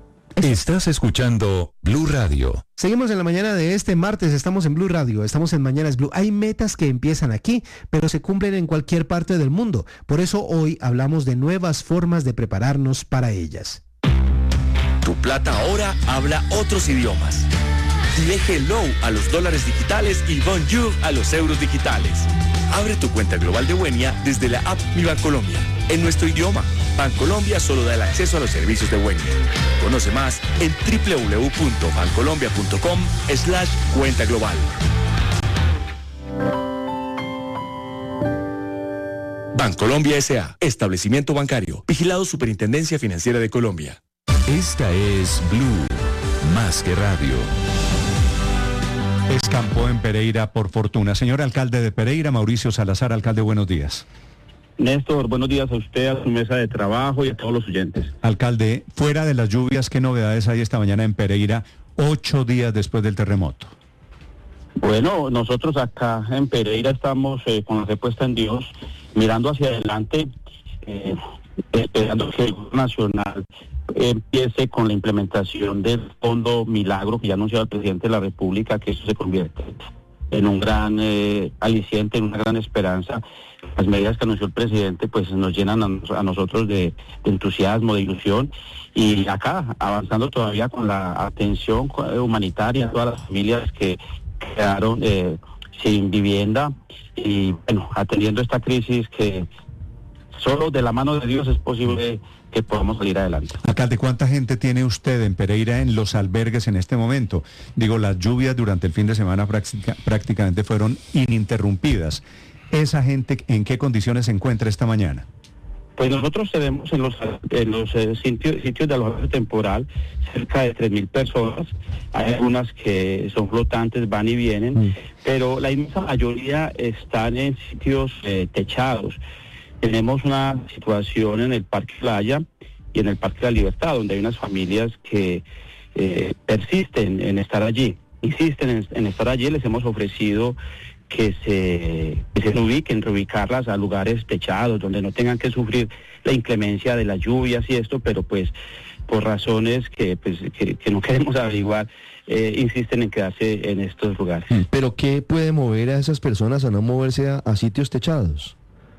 Estás escuchando Blue Radio. Seguimos en la mañana de este martes, estamos en Blue Radio, estamos en Mañanas Blue. Hay metas que empiezan aquí, pero se cumplen en cualquier parte del mundo. Por eso hoy hablamos de nuevas formas de prepararnos para ellas. Tu plata ahora habla otros idiomas. Dile hello a los dólares digitales y bonjour a los euros digitales. Abre tu cuenta global de Wenia desde la app Mi Bancolombia, en nuestro idioma. Bancolombia solo da el acceso a los servicios de Wenia. Conoce más en doble u doble u doble u punto bancolombia punto com slash cuenta global. Bancolombia S A, establecimiento bancario, vigilado Superintendencia Financiera de Colombia. Esta es Blue, más que radio. Escampó en Pereira por fortuna. Señor alcalde de Pereira, Mauricio Salazar, alcalde, buenos días. Néstor, buenos días a usted, a su mesa de trabajo y a todos los oyentes. Alcalde, fuera de las lluvias, ¿qué novedades hay esta mañana en Pereira, ocho días después del terremoto? Bueno, nosotros acá en Pereira estamos eh, con la fe puesta en Dios, mirando hacia adelante, eh, esperando que el gobierno nacional empiece con la implementación del Fondo Milagro, que ya ha anunciado el presidente de la República, que eso se convierte en un gran eh, aliciente, en una gran esperanza. Las medidas que anunció el presidente pues nos llenan a, a nosotros de, de entusiasmo, de ilusión, y acá avanzando todavía con la atención humanitaria a todas las familias que quedaron eh, sin vivienda y bueno, atendiendo esta crisis que solo de la mano de Dios es posible que podamos salir adelante. Alcalde, ¿cuánta gente tiene usted en Pereira en los albergues en este momento? Digo, las lluvias durante el fin de semana práctica, prácticamente fueron ininterrumpidas. ¿Esa gente en qué condiciones se encuentra esta mañana? Pues nosotros tenemos en los, en los eh, sitios, sitios de alojamiento temporal cerca de tres mil personas. Hay algunas que son flotantes, van y vienen, mm. pero la inmensa mayoría están en sitios eh, techados. Tenemos una situación en el Parque Playa y en el Parque de la Libertad, donde hay unas familias que eh, persisten en estar allí, insisten en, en estar allí. Les hemos ofrecido que se, que se reubiquen, reubicarlas a lugares techados, donde no tengan que sufrir la inclemencia de las lluvias y esto, pero pues por razones que, pues, que, que no queremos averiguar, eh, insisten en quedarse en estos lugares. ¿Pero qué puede mover a esas personas a no moverse a, a sitios techados?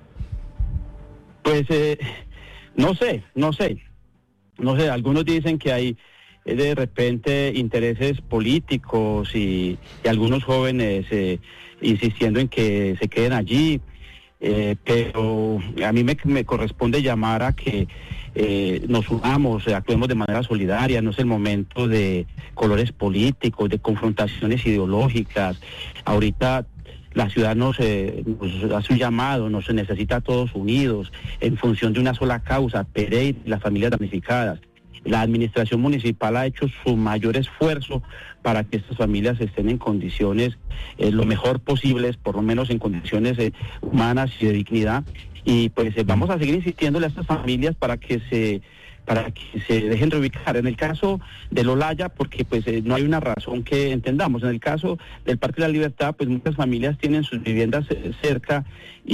Pues eh, no sé, no sé, no sé, algunos dicen que hay eh, de repente intereses políticos y, y algunos jóvenes eh, insistiendo en que se queden allí, eh, pero a mí me, me corresponde llamar a que eh, nos unamos, eh, actuemos de manera solidaria. No es el momento de colores políticos, de confrontaciones ideológicas. Ahorita la ciudad nos, eh, nos hace un llamado, nos necesita todos unidos en función de una sola causa, Pereira y las familias damnificadas. La administración municipal ha hecho su mayor esfuerzo para que estas familias estén en condiciones eh, lo mejor posibles, por lo menos en condiciones eh, humanas y de dignidad. Y pues eh, vamos a seguir insistiéndole a estas familias para que se para que se dejen reubicar. En el caso del Olaya, porque pues eh, no hay una razón que entendamos. En el caso del Parque de la Libertad, pues muchas familias tienen sus viviendas eh, cerca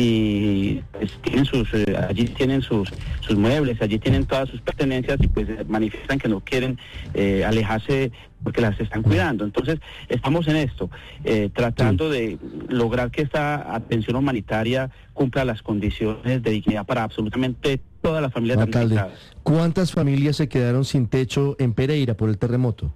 y pues, tienen sus eh, allí tienen sus sus muebles, allí tienen todas sus pertenencias y pues manifiestan que no quieren eh, alejarse porque las están cuidando. Entonces estamos en esto, eh, tratando de lograr que esta atención humanitaria cumpla las condiciones de dignidad para absolutamente todas las familias damnificadas. ¿Cuántas familias se quedaron sin techo en Pereira por el terremoto?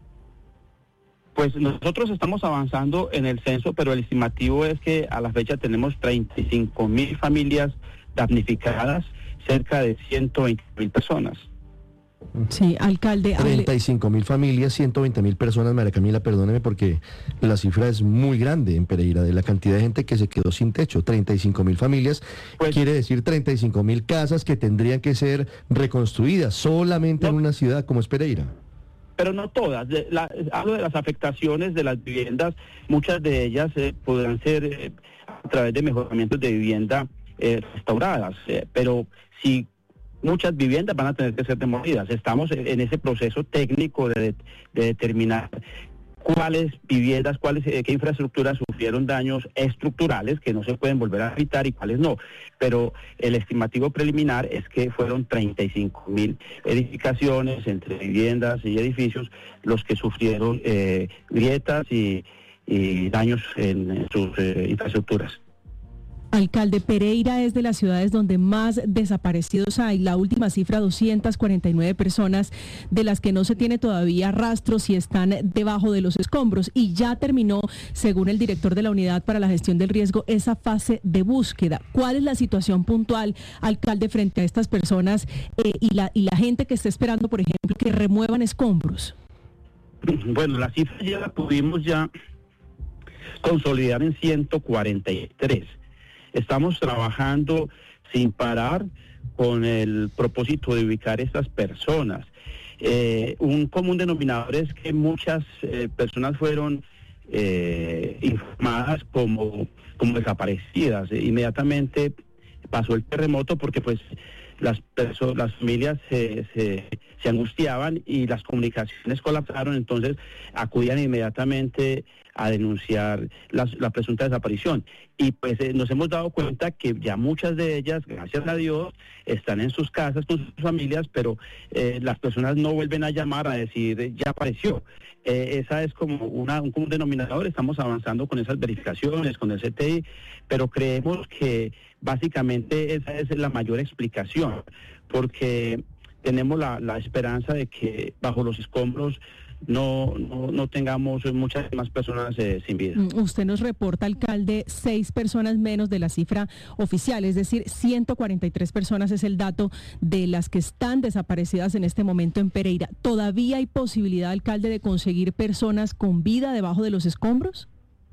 Pues nosotros estamos avanzando en el censo, pero el estimativo es que a la fecha tenemos treinta y cinco mil familias damnificadas, cerca de ciento veinte mil personas. Sí, alcalde. treinta y cinco mil familias, ciento veinte mil personas. María Camila, perdóneme porque la cifra es muy grande en Pereira, de la cantidad de gente que se quedó sin techo. treinta y cinco mil familias, pues, quiere decir treinta y cinco mil casas que tendrían que ser reconstruidas solamente no, en una ciudad como es Pereira. Pero no todas. De, la, hablo de las afectaciones de las viviendas. Muchas de ellas eh, podrán ser eh, a través de mejoramientos de vivienda eh, restauradas, eh, pero si muchas viviendas van a tener que ser demolidas. Estamos en ese proceso técnico de, de determinar cuáles viviendas, cuáles, eh, qué infraestructuras sufrieron daños estructurales que no se pueden volver a habitar y cuáles no. Pero el estimativo preliminar es que fueron treinta y cinco mil edificaciones entre viviendas y edificios los que sufrieron eh, grietas y, y daños en, en sus eh, infraestructuras. Alcalde, Pereira es de las ciudades donde más desaparecidos hay. La última cifra, doscientas cuarenta y nueve personas, de las que no se tiene todavía rastros y están debajo de los escombros. Y ya terminó, según el director de la Unidad para la Gestión del Riesgo, esa fase de búsqueda. ¿Cuál es la situación puntual, alcalde, frente a estas personas eh, y, la, y la gente que está esperando, por ejemplo, que remuevan escombros? Bueno, la cifra ya la pudimos ya consolidar en ciento cuarenta y tres. Estamos trabajando sin parar con el propósito de ubicar a estas personas. Eh, un común denominador es que muchas eh, personas fueron eh, informadas como, como desaparecidas. Eh, inmediatamente pasó el terremoto porque pues las personas, las familias se, se, se angustiaban y las comunicaciones colapsaron, entonces acudían inmediatamente a denunciar la, la presunta desaparición. Y pues eh, nos hemos dado cuenta que ya muchas de ellas, gracias a Dios, están en sus casas con sus familias, pero eh, las personas no vuelven a llamar a decir, ya apareció. Eh, esa es como una, un común denominador. Estamos avanzando con esas verificaciones, con el C T I, pero creemos que básicamente esa es la mayor explicación, porque tenemos la, la esperanza de que bajo los escombros no, no, no tengamos muchas más personas eh, sin vida. Usted nos reporta, alcalde, seis personas menos de la cifra oficial, es decir, ciento cuarenta y tres personas es el dato de las que están desaparecidas en este momento en Pereira. ¿Todavía hay posibilidad, alcalde, de conseguir personas con vida debajo de los escombros?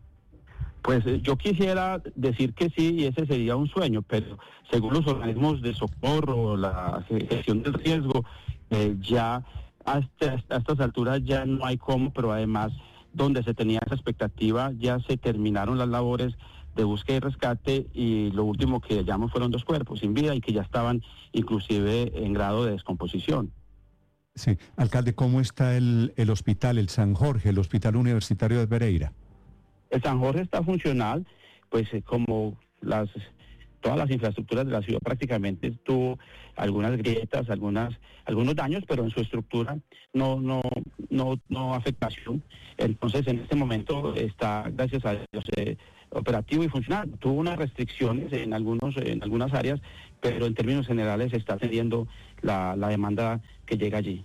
Pues eh, yo quisiera decir que sí, y ese sería un sueño, pero según los organismos de socorro, la gestión del riesgo, eh, ya hasta, hasta estas alturas ya no hay cómo, pero además donde se tenía esa expectativa ya se terminaron las labores de búsqueda y rescate, y lo último que hallamos fueron dos cuerpos sin vida y que ya estaban inclusive en grado de descomposición. Sí, alcalde, ¿cómo está el, el hospital, el San Jorge, el Hospital Universitario de Pereira? El San Jorge está funcional, pues eh, como las todas las infraestructuras de la ciudad prácticamente tuvo algunas grietas, algunas algunos daños, pero en su estructura no no no no afectación. Entonces en este momento está, gracias a Dios, eh, operativo y funcional. Tuvo unas restricciones en algunos en algunas áreas, pero en términos generales está atendiendo la, la demanda que llega allí.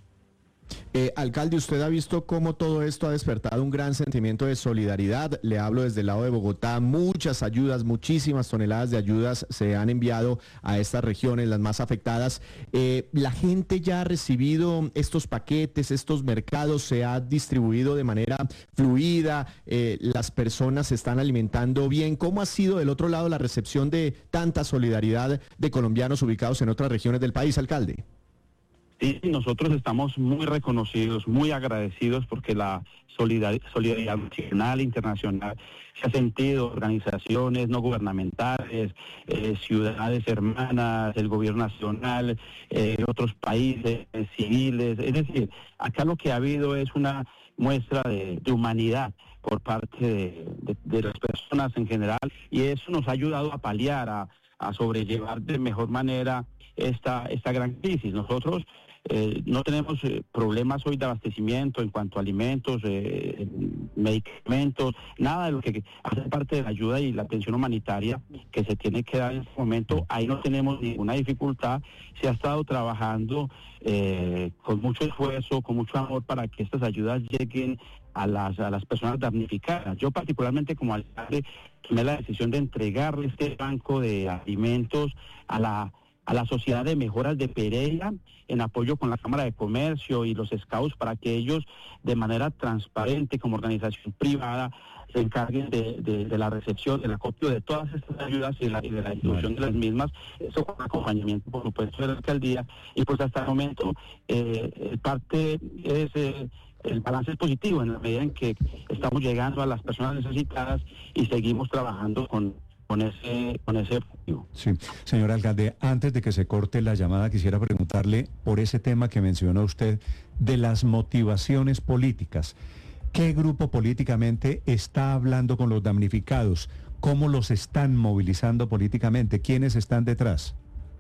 Eh, alcalde, usted ha visto cómo todo esto ha despertado un gran sentimiento de solidaridad. Le hablo desde el lado de Bogotá, muchas ayudas, muchísimas toneladas de ayudas se han enviado a estas regiones, las más afectadas. Eh, ¿La gente ya ha recibido estos paquetes, estos mercados, se ha distribuido de manera fluida? Eh, ¿Las personas se están alimentando bien? ¿Cómo ha sido del otro lado la recepción de tanta solidaridad de colombianos ubicados en otras regiones del país, alcalde? Sí, nosotros estamos muy reconocidos, muy agradecidos porque la solidaridad, solidaridad nacional e internacional se ha sentido, organizaciones no gubernamentales, eh, ciudades hermanas, el gobierno nacional, eh, otros países eh, civiles. Es decir, acá lo que ha habido es una muestra de, de humanidad por parte de, de, de las personas en general, y eso nos ha ayudado a paliar, a, a sobrellevar de mejor manera esta, esta gran crisis. Nosotros Eh, no tenemos eh, problemas hoy de abastecimiento en cuanto a alimentos, eh, medicamentos, nada de lo que hace parte de la ayuda y la atención humanitaria que se tiene que dar en este momento. Ahí no tenemos ninguna dificultad. Se ha estado trabajando eh, con mucho esfuerzo, con mucho amor para que estas ayudas lleguen a las, a las personas damnificadas. Yo particularmente como alcalde tomé la decisión de entregarle este banco de alimentos a la a la Sociedad de Mejoras de Pereira, en apoyo con la Cámara de Comercio y los Scouts, para que ellos de manera transparente como organización privada se encarguen de, de, de la recepción, del acopio de todas estas ayudas y de la, y de la distribución de las mismas, eso con acompañamiento por supuesto de la alcaldía, y pues hasta el momento eh, el parte es eh, el balance es positivo en la medida en que estamos llegando a las personas necesitadas y seguimos trabajando con con ese con ese objetivo. Sí, señor alcalde, antes de que se corte la llamada, quisiera preguntarle por ese tema que mencionó usted de las motivaciones políticas. ¿Qué grupo políticamente está hablando con los damnificados? ¿Cómo los están movilizando políticamente? ¿Quiénes están detrás?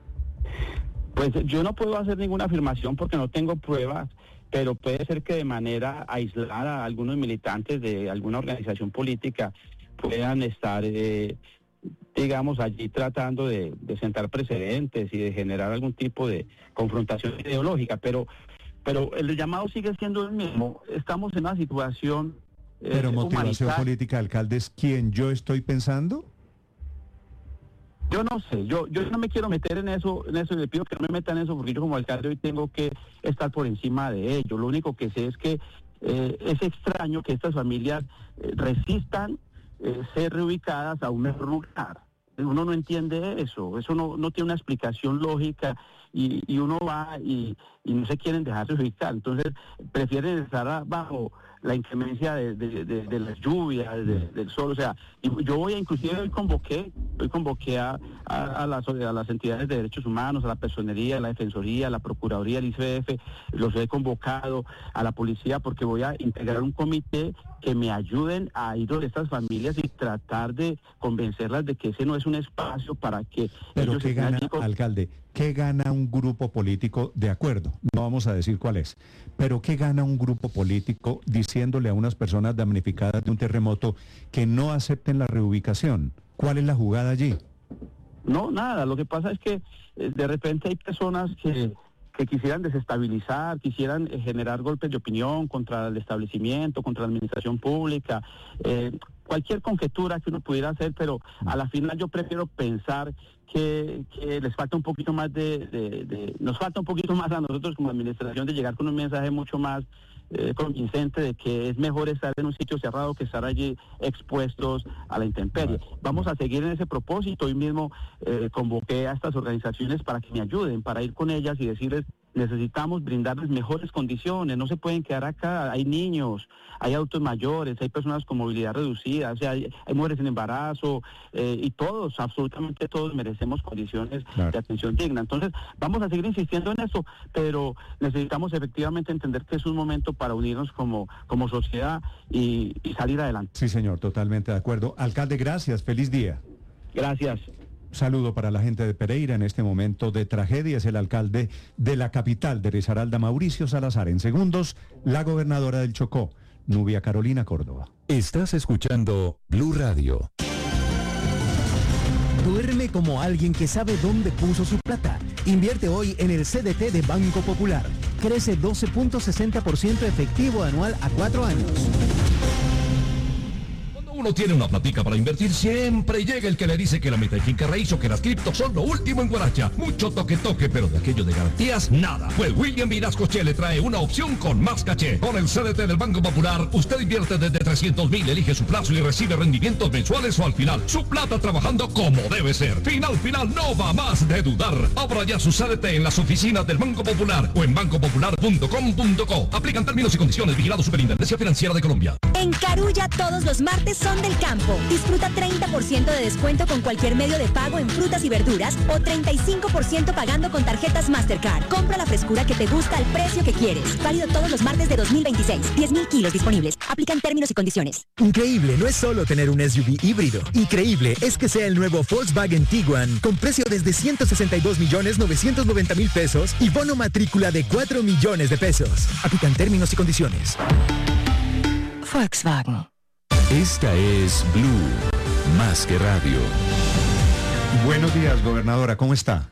Pues yo no puedo hacer ninguna afirmación porque no tengo pruebas, pero puede ser que de manera aislada algunos militantes de alguna organización política puedan estar eh, digamos, allí tratando de, de sentar precedentes y de generar algún tipo de confrontación ideológica, pero pero el llamado sigue siendo el mismo. Estamos en una situación eh, Pero motivación humanitaria. política, alcalde, ¿es quién yo estoy pensando? Yo no sé, yo yo no me quiero meter en eso, en eso, le pido que no me metan en eso, porque yo como alcalde hoy tengo que estar por encima de ello. Lo único que sé es que eh, es extraño que estas familias eh, resistan Eh, ser reubicadas a un mejor lugar. Uno no entiende eso, eso no, no tiene una explicación lógica, y, y uno va y, y no se quieren dejar reubicar, entonces prefieren estar bajo la inclemencia de, de, de, de las lluvias, de, del sol, o sea, y yo voy a, inclusive hoy convoqué, hoy convoqué a, a, a, las, a las entidades de derechos humanos, a la personería, a la defensoría, a la procuraduría, al I C F, los he convocado, a la policía, porque voy a integrar un comité que me ayuden a ir a estas familias y tratar de convencerlas de que ese no es un espacio para que Pero ellos ¿qué estén gana, allí con... alcalde? ¿Qué gana un grupo político? De acuerdo, no vamos a decir cuál es, pero ¿qué gana un grupo político diciéndole a unas personas damnificadas de un terremoto que no acepten la reubicación? ¿Cuál es la jugada allí? No, nada, lo que pasa es que eh, de repente hay personas que que quisieran desestabilizar, quisieran eh, generar golpes de opinión contra el establecimiento, contra la administración pública, eh, cualquier conjetura que uno pudiera hacer, pero a la final yo prefiero pensar que, que les falta un poquito más de, de, de, nos falta un poquito más a nosotros como administración de llegar con un mensaje mucho más eh, convincente de que es mejor estar en un sitio cerrado que estar allí expuestos a la intemperie. Vamos a seguir en ese propósito. Hoy mismo eh, convoqué a estas organizaciones para que me ayuden, para ir con ellas y decirles: necesitamos brindarles mejores condiciones, no se pueden quedar acá, hay niños, hay adultos mayores, hay personas con movilidad reducida, o sea, hay, hay mujeres en embarazo, eh, y todos, absolutamente todos merecemos condiciones claro. de atención digna. Entonces, vamos a seguir insistiendo en eso, pero necesitamos efectivamente entender que es un momento para unirnos como, como sociedad y, y salir adelante. Sí, señor, totalmente de acuerdo. Alcalde, gracias, feliz día. Gracias. Saludo para la gente de Pereira en este momento de tragedia. Es el alcalde de la capital de Risaralda, Mauricio Salazar. En segundos, la gobernadora del Chocó, Nubia Carolina Córdoba. Estás escuchando Blue Radio. Duerme como alguien que sabe dónde puso su plata. Invierte hoy en el C D T de Banco Popular. Crece doce punto sesenta por ciento efectivo anual a cuatro años. Uno tiene una platica para invertir, siempre llega el que le dice que la meta de finca raíz o que las criptos son lo último en Guaracha. Mucho toque toque, pero de aquello de garantías, nada. Pues William Vinascoche le trae una opción con más caché. Con el C D T del Banco Popular, usted invierte desde trescientos mil, elige su plazo y recibe rendimientos mensuales o al final. Su plata trabajando como debe ser. Final, final, no va más de dudar. Abra ya su C D T en las oficinas del Banco Popular o en banco popular punto com punto co. Aplican términos y condiciones. Vigilado Superintendencia Financiera de Colombia. En Carulla todos los martes son del campo. Disfruta treinta por ciento de descuento con cualquier medio de pago en frutas y verduras o treinta y cinco por ciento pagando con tarjetas Mastercard. Compra la frescura que te gusta al precio que quieres. Válido todos los martes de dos mil veintiséis. diez mil kilos disponibles. Aplican términos y condiciones. Increíble no es solo tener un S U V híbrido. Increíble es que sea el nuevo Volkswagen Tiguan con precio desde ciento sesenta y dos millones novecientos noventa mil pesos y bono matrícula de cuatro millones de pesos. Aplican términos y condiciones. Volkswagen. Esta es Blue, más que radio. Buenos días, gobernadora, ¿cómo está?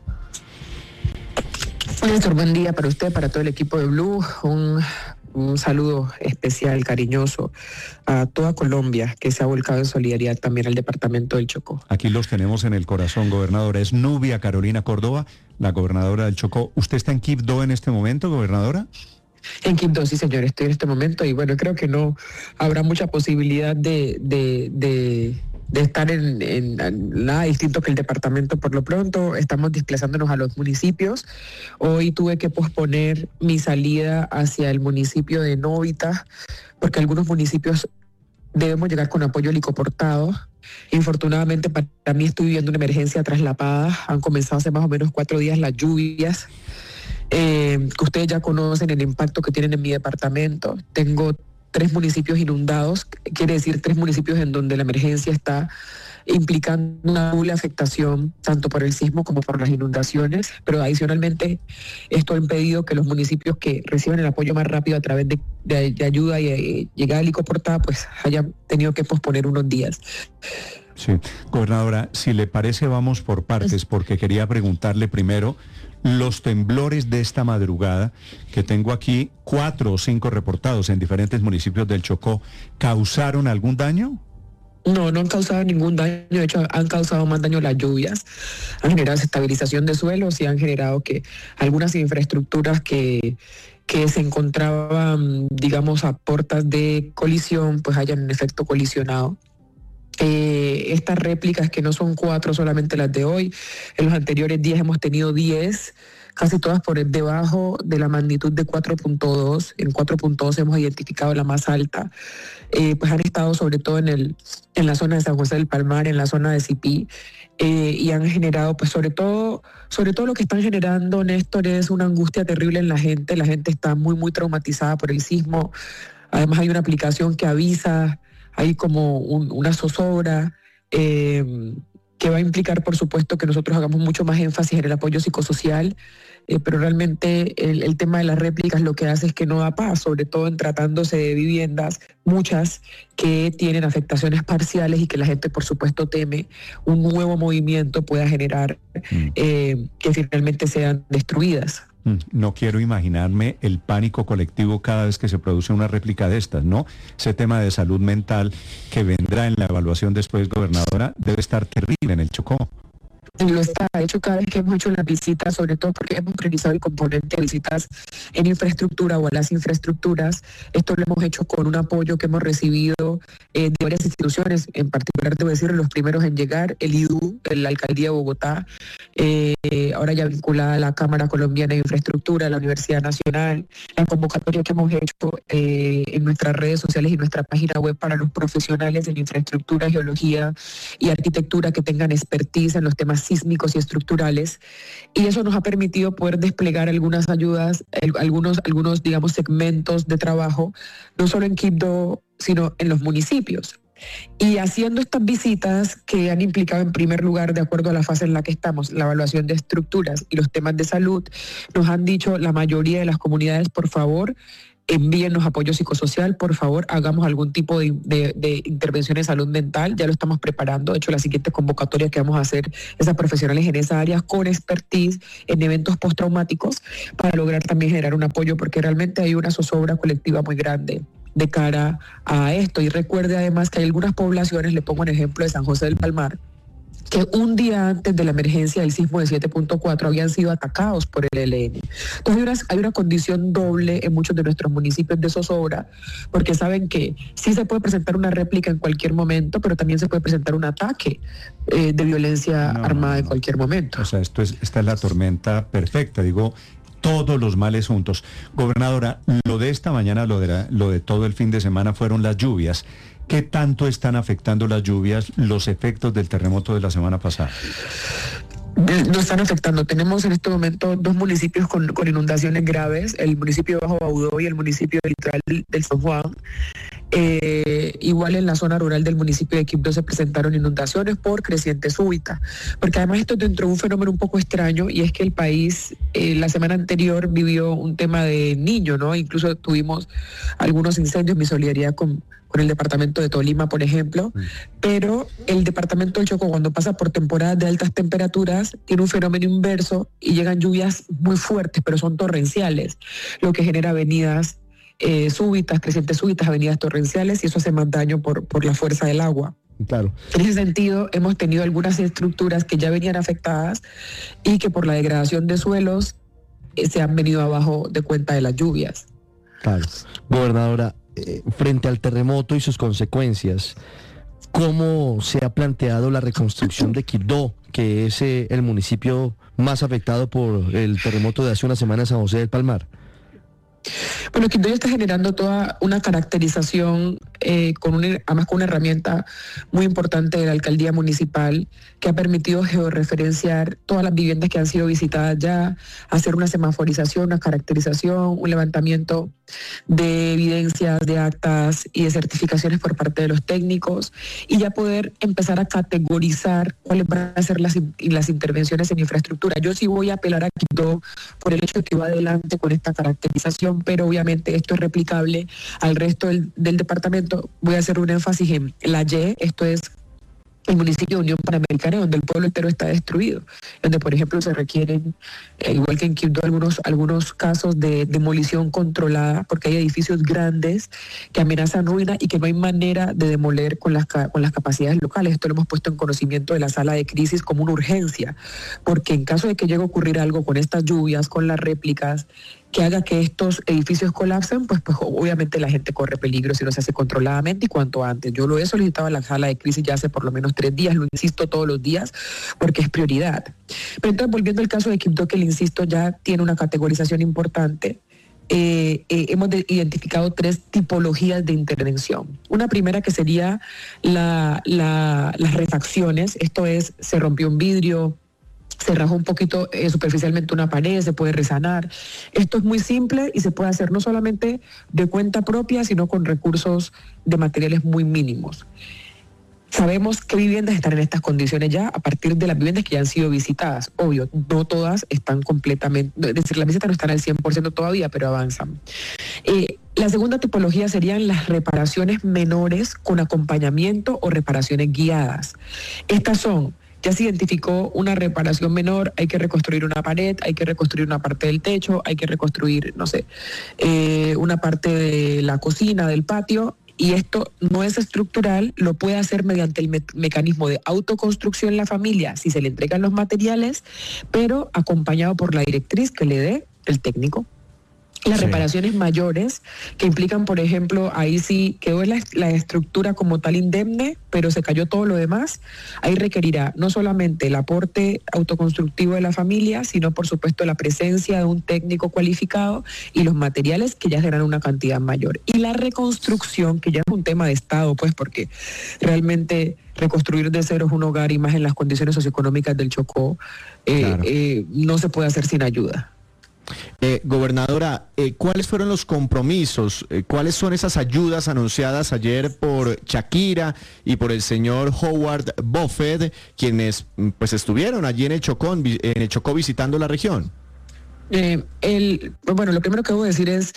Néstor, buen día para usted, para todo el equipo de Blue. Un, un saludo especial, cariñoso a toda Colombia que se ha volcado en solidaridad también al departamento del Chocó. Aquí los tenemos en el corazón, gobernadora. Es Nubia Carolina Córdoba, la gobernadora del Chocó. ¿Usted está en Quibdó en este momento, gobernadora? En Quibdó, sí, señor, estoy en este momento y bueno, creo que no habrá mucha posibilidad de, de, de, de estar en, en, en nada distinto que el departamento por lo pronto. Estamos desplazándonos a los municipios. Hoy tuve que posponer mi salida hacia el municipio de Novita porque algunos municipios debemos llegar con apoyo helicoportado. Infortunadamente para mí estoy viviendo una emergencia traslapada. Han comenzado hace más o menos cuatro días las lluvias. Eh, que ustedes ya conocen el impacto que tienen en mi departamento. Tengo tres municipios inundados, quiere decir tres municipios en donde la emergencia está implicando una doble afectación, tanto por el sismo como por las inundaciones, pero adicionalmente esto ha impedido que los municipios que reciben el apoyo más rápido a través de, de, de ayuda y eh, llegada helicoportada, pues hayan tenido que posponer unos días. Sí, gobernadora, si le parece vamos por partes, porque quería preguntarle primero los temblores de esta madrugada, que tengo aquí cuatro o cinco reportados en diferentes municipios del Chocó, ¿causaron algún daño? No, no han causado ningún daño, de hecho han causado más daño las lluvias, han generado desestabilización de suelos y han generado que algunas infraestructuras que, que se encontraban, digamos, a puertas de colisión, pues hayan en efecto colisionado. Eh, estas réplicas, que no son cuatro solamente las de hoy, en los anteriores días hemos tenido diez, casi todas por debajo de la magnitud de cuatro punto dos. En cuatro punto dos hemos identificado la más alta. Eh, pues han estado sobre todo en, el, en la zona de San José del Palmar, en la zona de Cipí, eh, y han generado, pues sobre todo, sobre todo lo que están generando, Néstor, es una angustia terrible en la gente. La gente está muy, muy traumatizada por el sismo. Además hay una aplicación que avisa, hay como un, una zozobra eh, que va a implicar, por supuesto, que nosotros hagamos mucho más énfasis en el apoyo psicosocial, eh, pero realmente el, el tema de las réplicas lo que hace es que no da paz, sobre todo en tratándose de viviendas, muchas que tienen afectaciones parciales y que la gente, por supuesto, teme un nuevo movimiento pueda generar eh, que finalmente sean destruidas. No quiero imaginarme el pánico colectivo cada vez que se produce una réplica de estas, ¿no? Ese tema de salud mental que vendrá en la evaluación después, gobernadora, debe estar terrible en el Chocó. Lo está, de hecho, cada vez que hemos hecho las visitas, sobre todo porque hemos priorizado el componente de visitas en infraestructura o a las infraestructuras, esto lo hemos hecho con un apoyo que hemos recibido eh, de varias instituciones, en particular, debo decir, los primeros en llegar, el I D U, la Alcaldía de Bogotá, eh, ahora ya vinculada a la Cámara Colombiana de Infraestructura, la Universidad Nacional, la convocatoria que hemos hecho eh, en nuestras redes sociales y nuestra página web para los profesionales en infraestructura, geología y arquitectura que tengan expertise en los temas sísmicos y estructurales, y eso nos ha permitido poder desplegar algunas ayudas, el, algunos, algunos, digamos, segmentos de trabajo, no solo en Quibdó, sino en los municipios. Y haciendo estas visitas que han implicado, en primer lugar, de acuerdo a la fase en la que estamos, la evaluación de estructuras y los temas de salud, nos han dicho la mayoría de las comunidades, por favor, envíennos apoyo psicosocial, por favor, hagamos algún tipo de, de, de intervención en salud mental, ya lo estamos preparando. De hecho, la siguiente convocatoria que vamos a hacer es a profesionales en esa área con expertise en eventos postraumáticos para lograr también generar un apoyo, porque realmente hay una zozobra colectiva muy grande de cara a esto. Y recuerde además que hay algunas poblaciones, le pongo un ejemplo de San José del Palmar, que un día antes de la emergencia del sismo de siete punto cuatro habían sido atacados por el E L N. Entonces hay una, hay una condición doble en muchos de nuestros municipios de zozobra, porque saben que sí se puede presentar una réplica en cualquier momento, pero también se puede presentar un ataque eh, de violencia no, armada en cualquier momento. O sea, esto es, esta es la tormenta perfecta, digo, todos los males juntos. Gobernadora, lo de esta mañana, lo de, la, lo de todo el fin de semana fueron las lluvias. ¿Qué tanto están afectando las lluvias los efectos del terremoto de la semana pasada? No están afectando. Tenemos en este momento dos municipios con, con inundaciones graves, el municipio de Bajo Baudó y el municipio del litoral del San Juan. Eh, igual en la zona rural del municipio de Quibdó se presentaron inundaciones por creciente súbita, porque además esto es dentro de un fenómeno un poco extraño, y es que el país eh, la semana anterior vivió un tema de Niño, ¿no? Incluso tuvimos algunos incendios, mi solidaridad con con el departamento de Tolima, por ejemplo, pero el departamento del Chocó, cuando pasa por temporadas de altas temperaturas, tiene un fenómeno inverso y llegan lluvias muy fuertes, pero son torrenciales, lo que genera avenidas eh, súbitas, crecientes súbitas, avenidas torrenciales, y eso hace más daño por, por la fuerza del agua. Claro. En ese sentido, hemos tenido algunas estructuras que ya venían afectadas y que por la degradación de suelos eh, se han venido abajo de cuenta de las lluvias. Claro. Gobernadora, Eh, frente al terremoto y sus consecuencias, ¿cómo se ha planteado la reconstrucción de Quibdó, que es eh, el municipio más afectado por el terremoto de hace una semana en San José del Palmar? Bueno, Quibdó ya está generando toda una caracterización, eh, con una, además con una herramienta muy importante de la alcaldía municipal, que ha permitido georreferenciar todas las viviendas que han sido visitadas ya, hacer una semaforización, una caracterización, un levantamiento de evidencias, de actas y de certificaciones por parte de los técnicos, y ya poder empezar a categorizar cuáles van a ser las, las intervenciones en infraestructura. Yo sí voy a apelar a Quibdó por el hecho de que va adelante con esta caracterización, pero obviamente esto es replicable al resto del, del departamento. Voy a hacer un énfasis en la Y, esto es el municipio de Unión Panamericana, donde el pueblo entero está destruido, donde por ejemplo se requieren, eh, igual que en Quibdó, algunos, algunos casos de demolición controlada, porque hay edificios grandes que amenazan ruina y que no hay manera de demoler con las, con las capacidades locales. Esto lo hemos puesto en conocimiento de la sala de crisis como una urgencia, porque en caso de que llegue a ocurrir algo con estas lluvias, con las réplicas, que haga que estos edificios colapsen, pues, pues obviamente la gente corre peligro si no se hace controladamente y cuanto antes. Yo lo he solicitado a la sala de crisis ya hace por lo menos tres días, lo insisto todos los días, porque es prioridad. Pero entonces, volviendo al caso de Quibdó, que le insisto, ya tiene una categorización importante, eh, eh, hemos de, identificado tres tipologías de intervención. Una primera que sería la, la, las refacciones, esto es, se rompió un vidrio, se rajó un poquito eh, superficialmente una pared, se puede resanar. Esto es muy simple y se puede hacer no solamente de cuenta propia, sino con recursos de materiales muy mínimos. Sabemos qué viviendas están en estas condiciones ya a partir de las viviendas que ya han sido visitadas. Obvio, no todas están completamente, es decir, las visitas no están al cien por ciento todavía, pero avanzan. Eh, la segunda tipología serían las reparaciones menores con acompañamiento o reparaciones guiadas. Estas son ya se identificó una reparación menor, hay que reconstruir una pared, hay que reconstruir una parte del techo, hay que reconstruir, no sé, eh, una parte de la cocina, del patio, y esto no es estructural, lo puede hacer mediante el me- mecanismo de autoconstrucción la familia, si se le entregan los materiales, pero acompañado por la directriz que le dé el técnico. Las sí. reparaciones mayores, que implican, por ejemplo, ahí sí quedó la, la estructura como tal indemne, pero se cayó todo lo demás, ahí requerirá no solamente el aporte autoconstructivo de la familia, sino por supuesto la presencia de un técnico cualificado y los materiales que ya serán una cantidad mayor. Y la reconstrucción, que ya es un tema de Estado, pues porque realmente reconstruir de cero un hogar y más en las condiciones socioeconómicas del Chocó, eh, claro. eh, no se puede hacer sin ayuda. Eh, gobernadora, eh, ¿cuáles fueron los compromisos? Eh, ¿Cuáles son esas ayudas anunciadas ayer por Shakira y por el señor Howard Buffett, quienes pues estuvieron allí en el Chocó, en el Chocó visitando la región? Eh, el, bueno, lo primero que debo decir es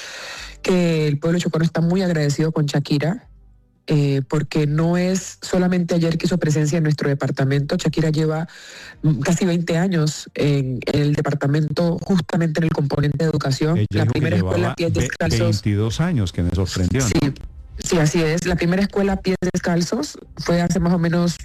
que el pueblo chocano está muy agradecido con Shakira. Eh, porque no es solamente ayer que hizo presencia en nuestro departamento. Shakira lleva casi veinte años en, en el departamento, justamente en el componente de educación. Ella la primera escuela Pies Descalzos. veintidós años, que me sorprendió. Sí, ¿no? Sí, así es. La primera escuela Pies Descalzos fue hace más o menos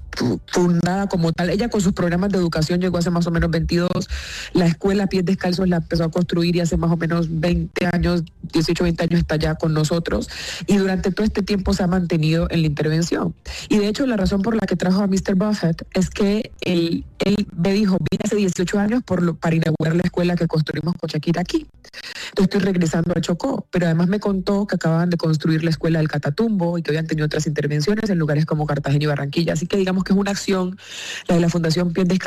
fundada como tal. Ella con sus programas de educación llegó hace más o menos veintidós. La escuela Pies Descalzos la empezó a construir y hace más o menos veinte años, dieciocho, veinte años está ya con nosotros. Y durante todo este tiempo se ha mantenido en la intervención. Y de hecho la razón por la que trajo a mister Buffett es que él, él me dijo, vine hace dieciocho años por lo, para inaugurar la escuela que construimos con Shakira aquí. Entonces estoy regresando al Chocó, pero además me contó que acababan de construir la escuela del Catatumbo y que habían tenido otras intervenciones en lugares como Cartagena y Barranquilla. Así que digamos que es una acción, la de la Fundación Pies Descalzos,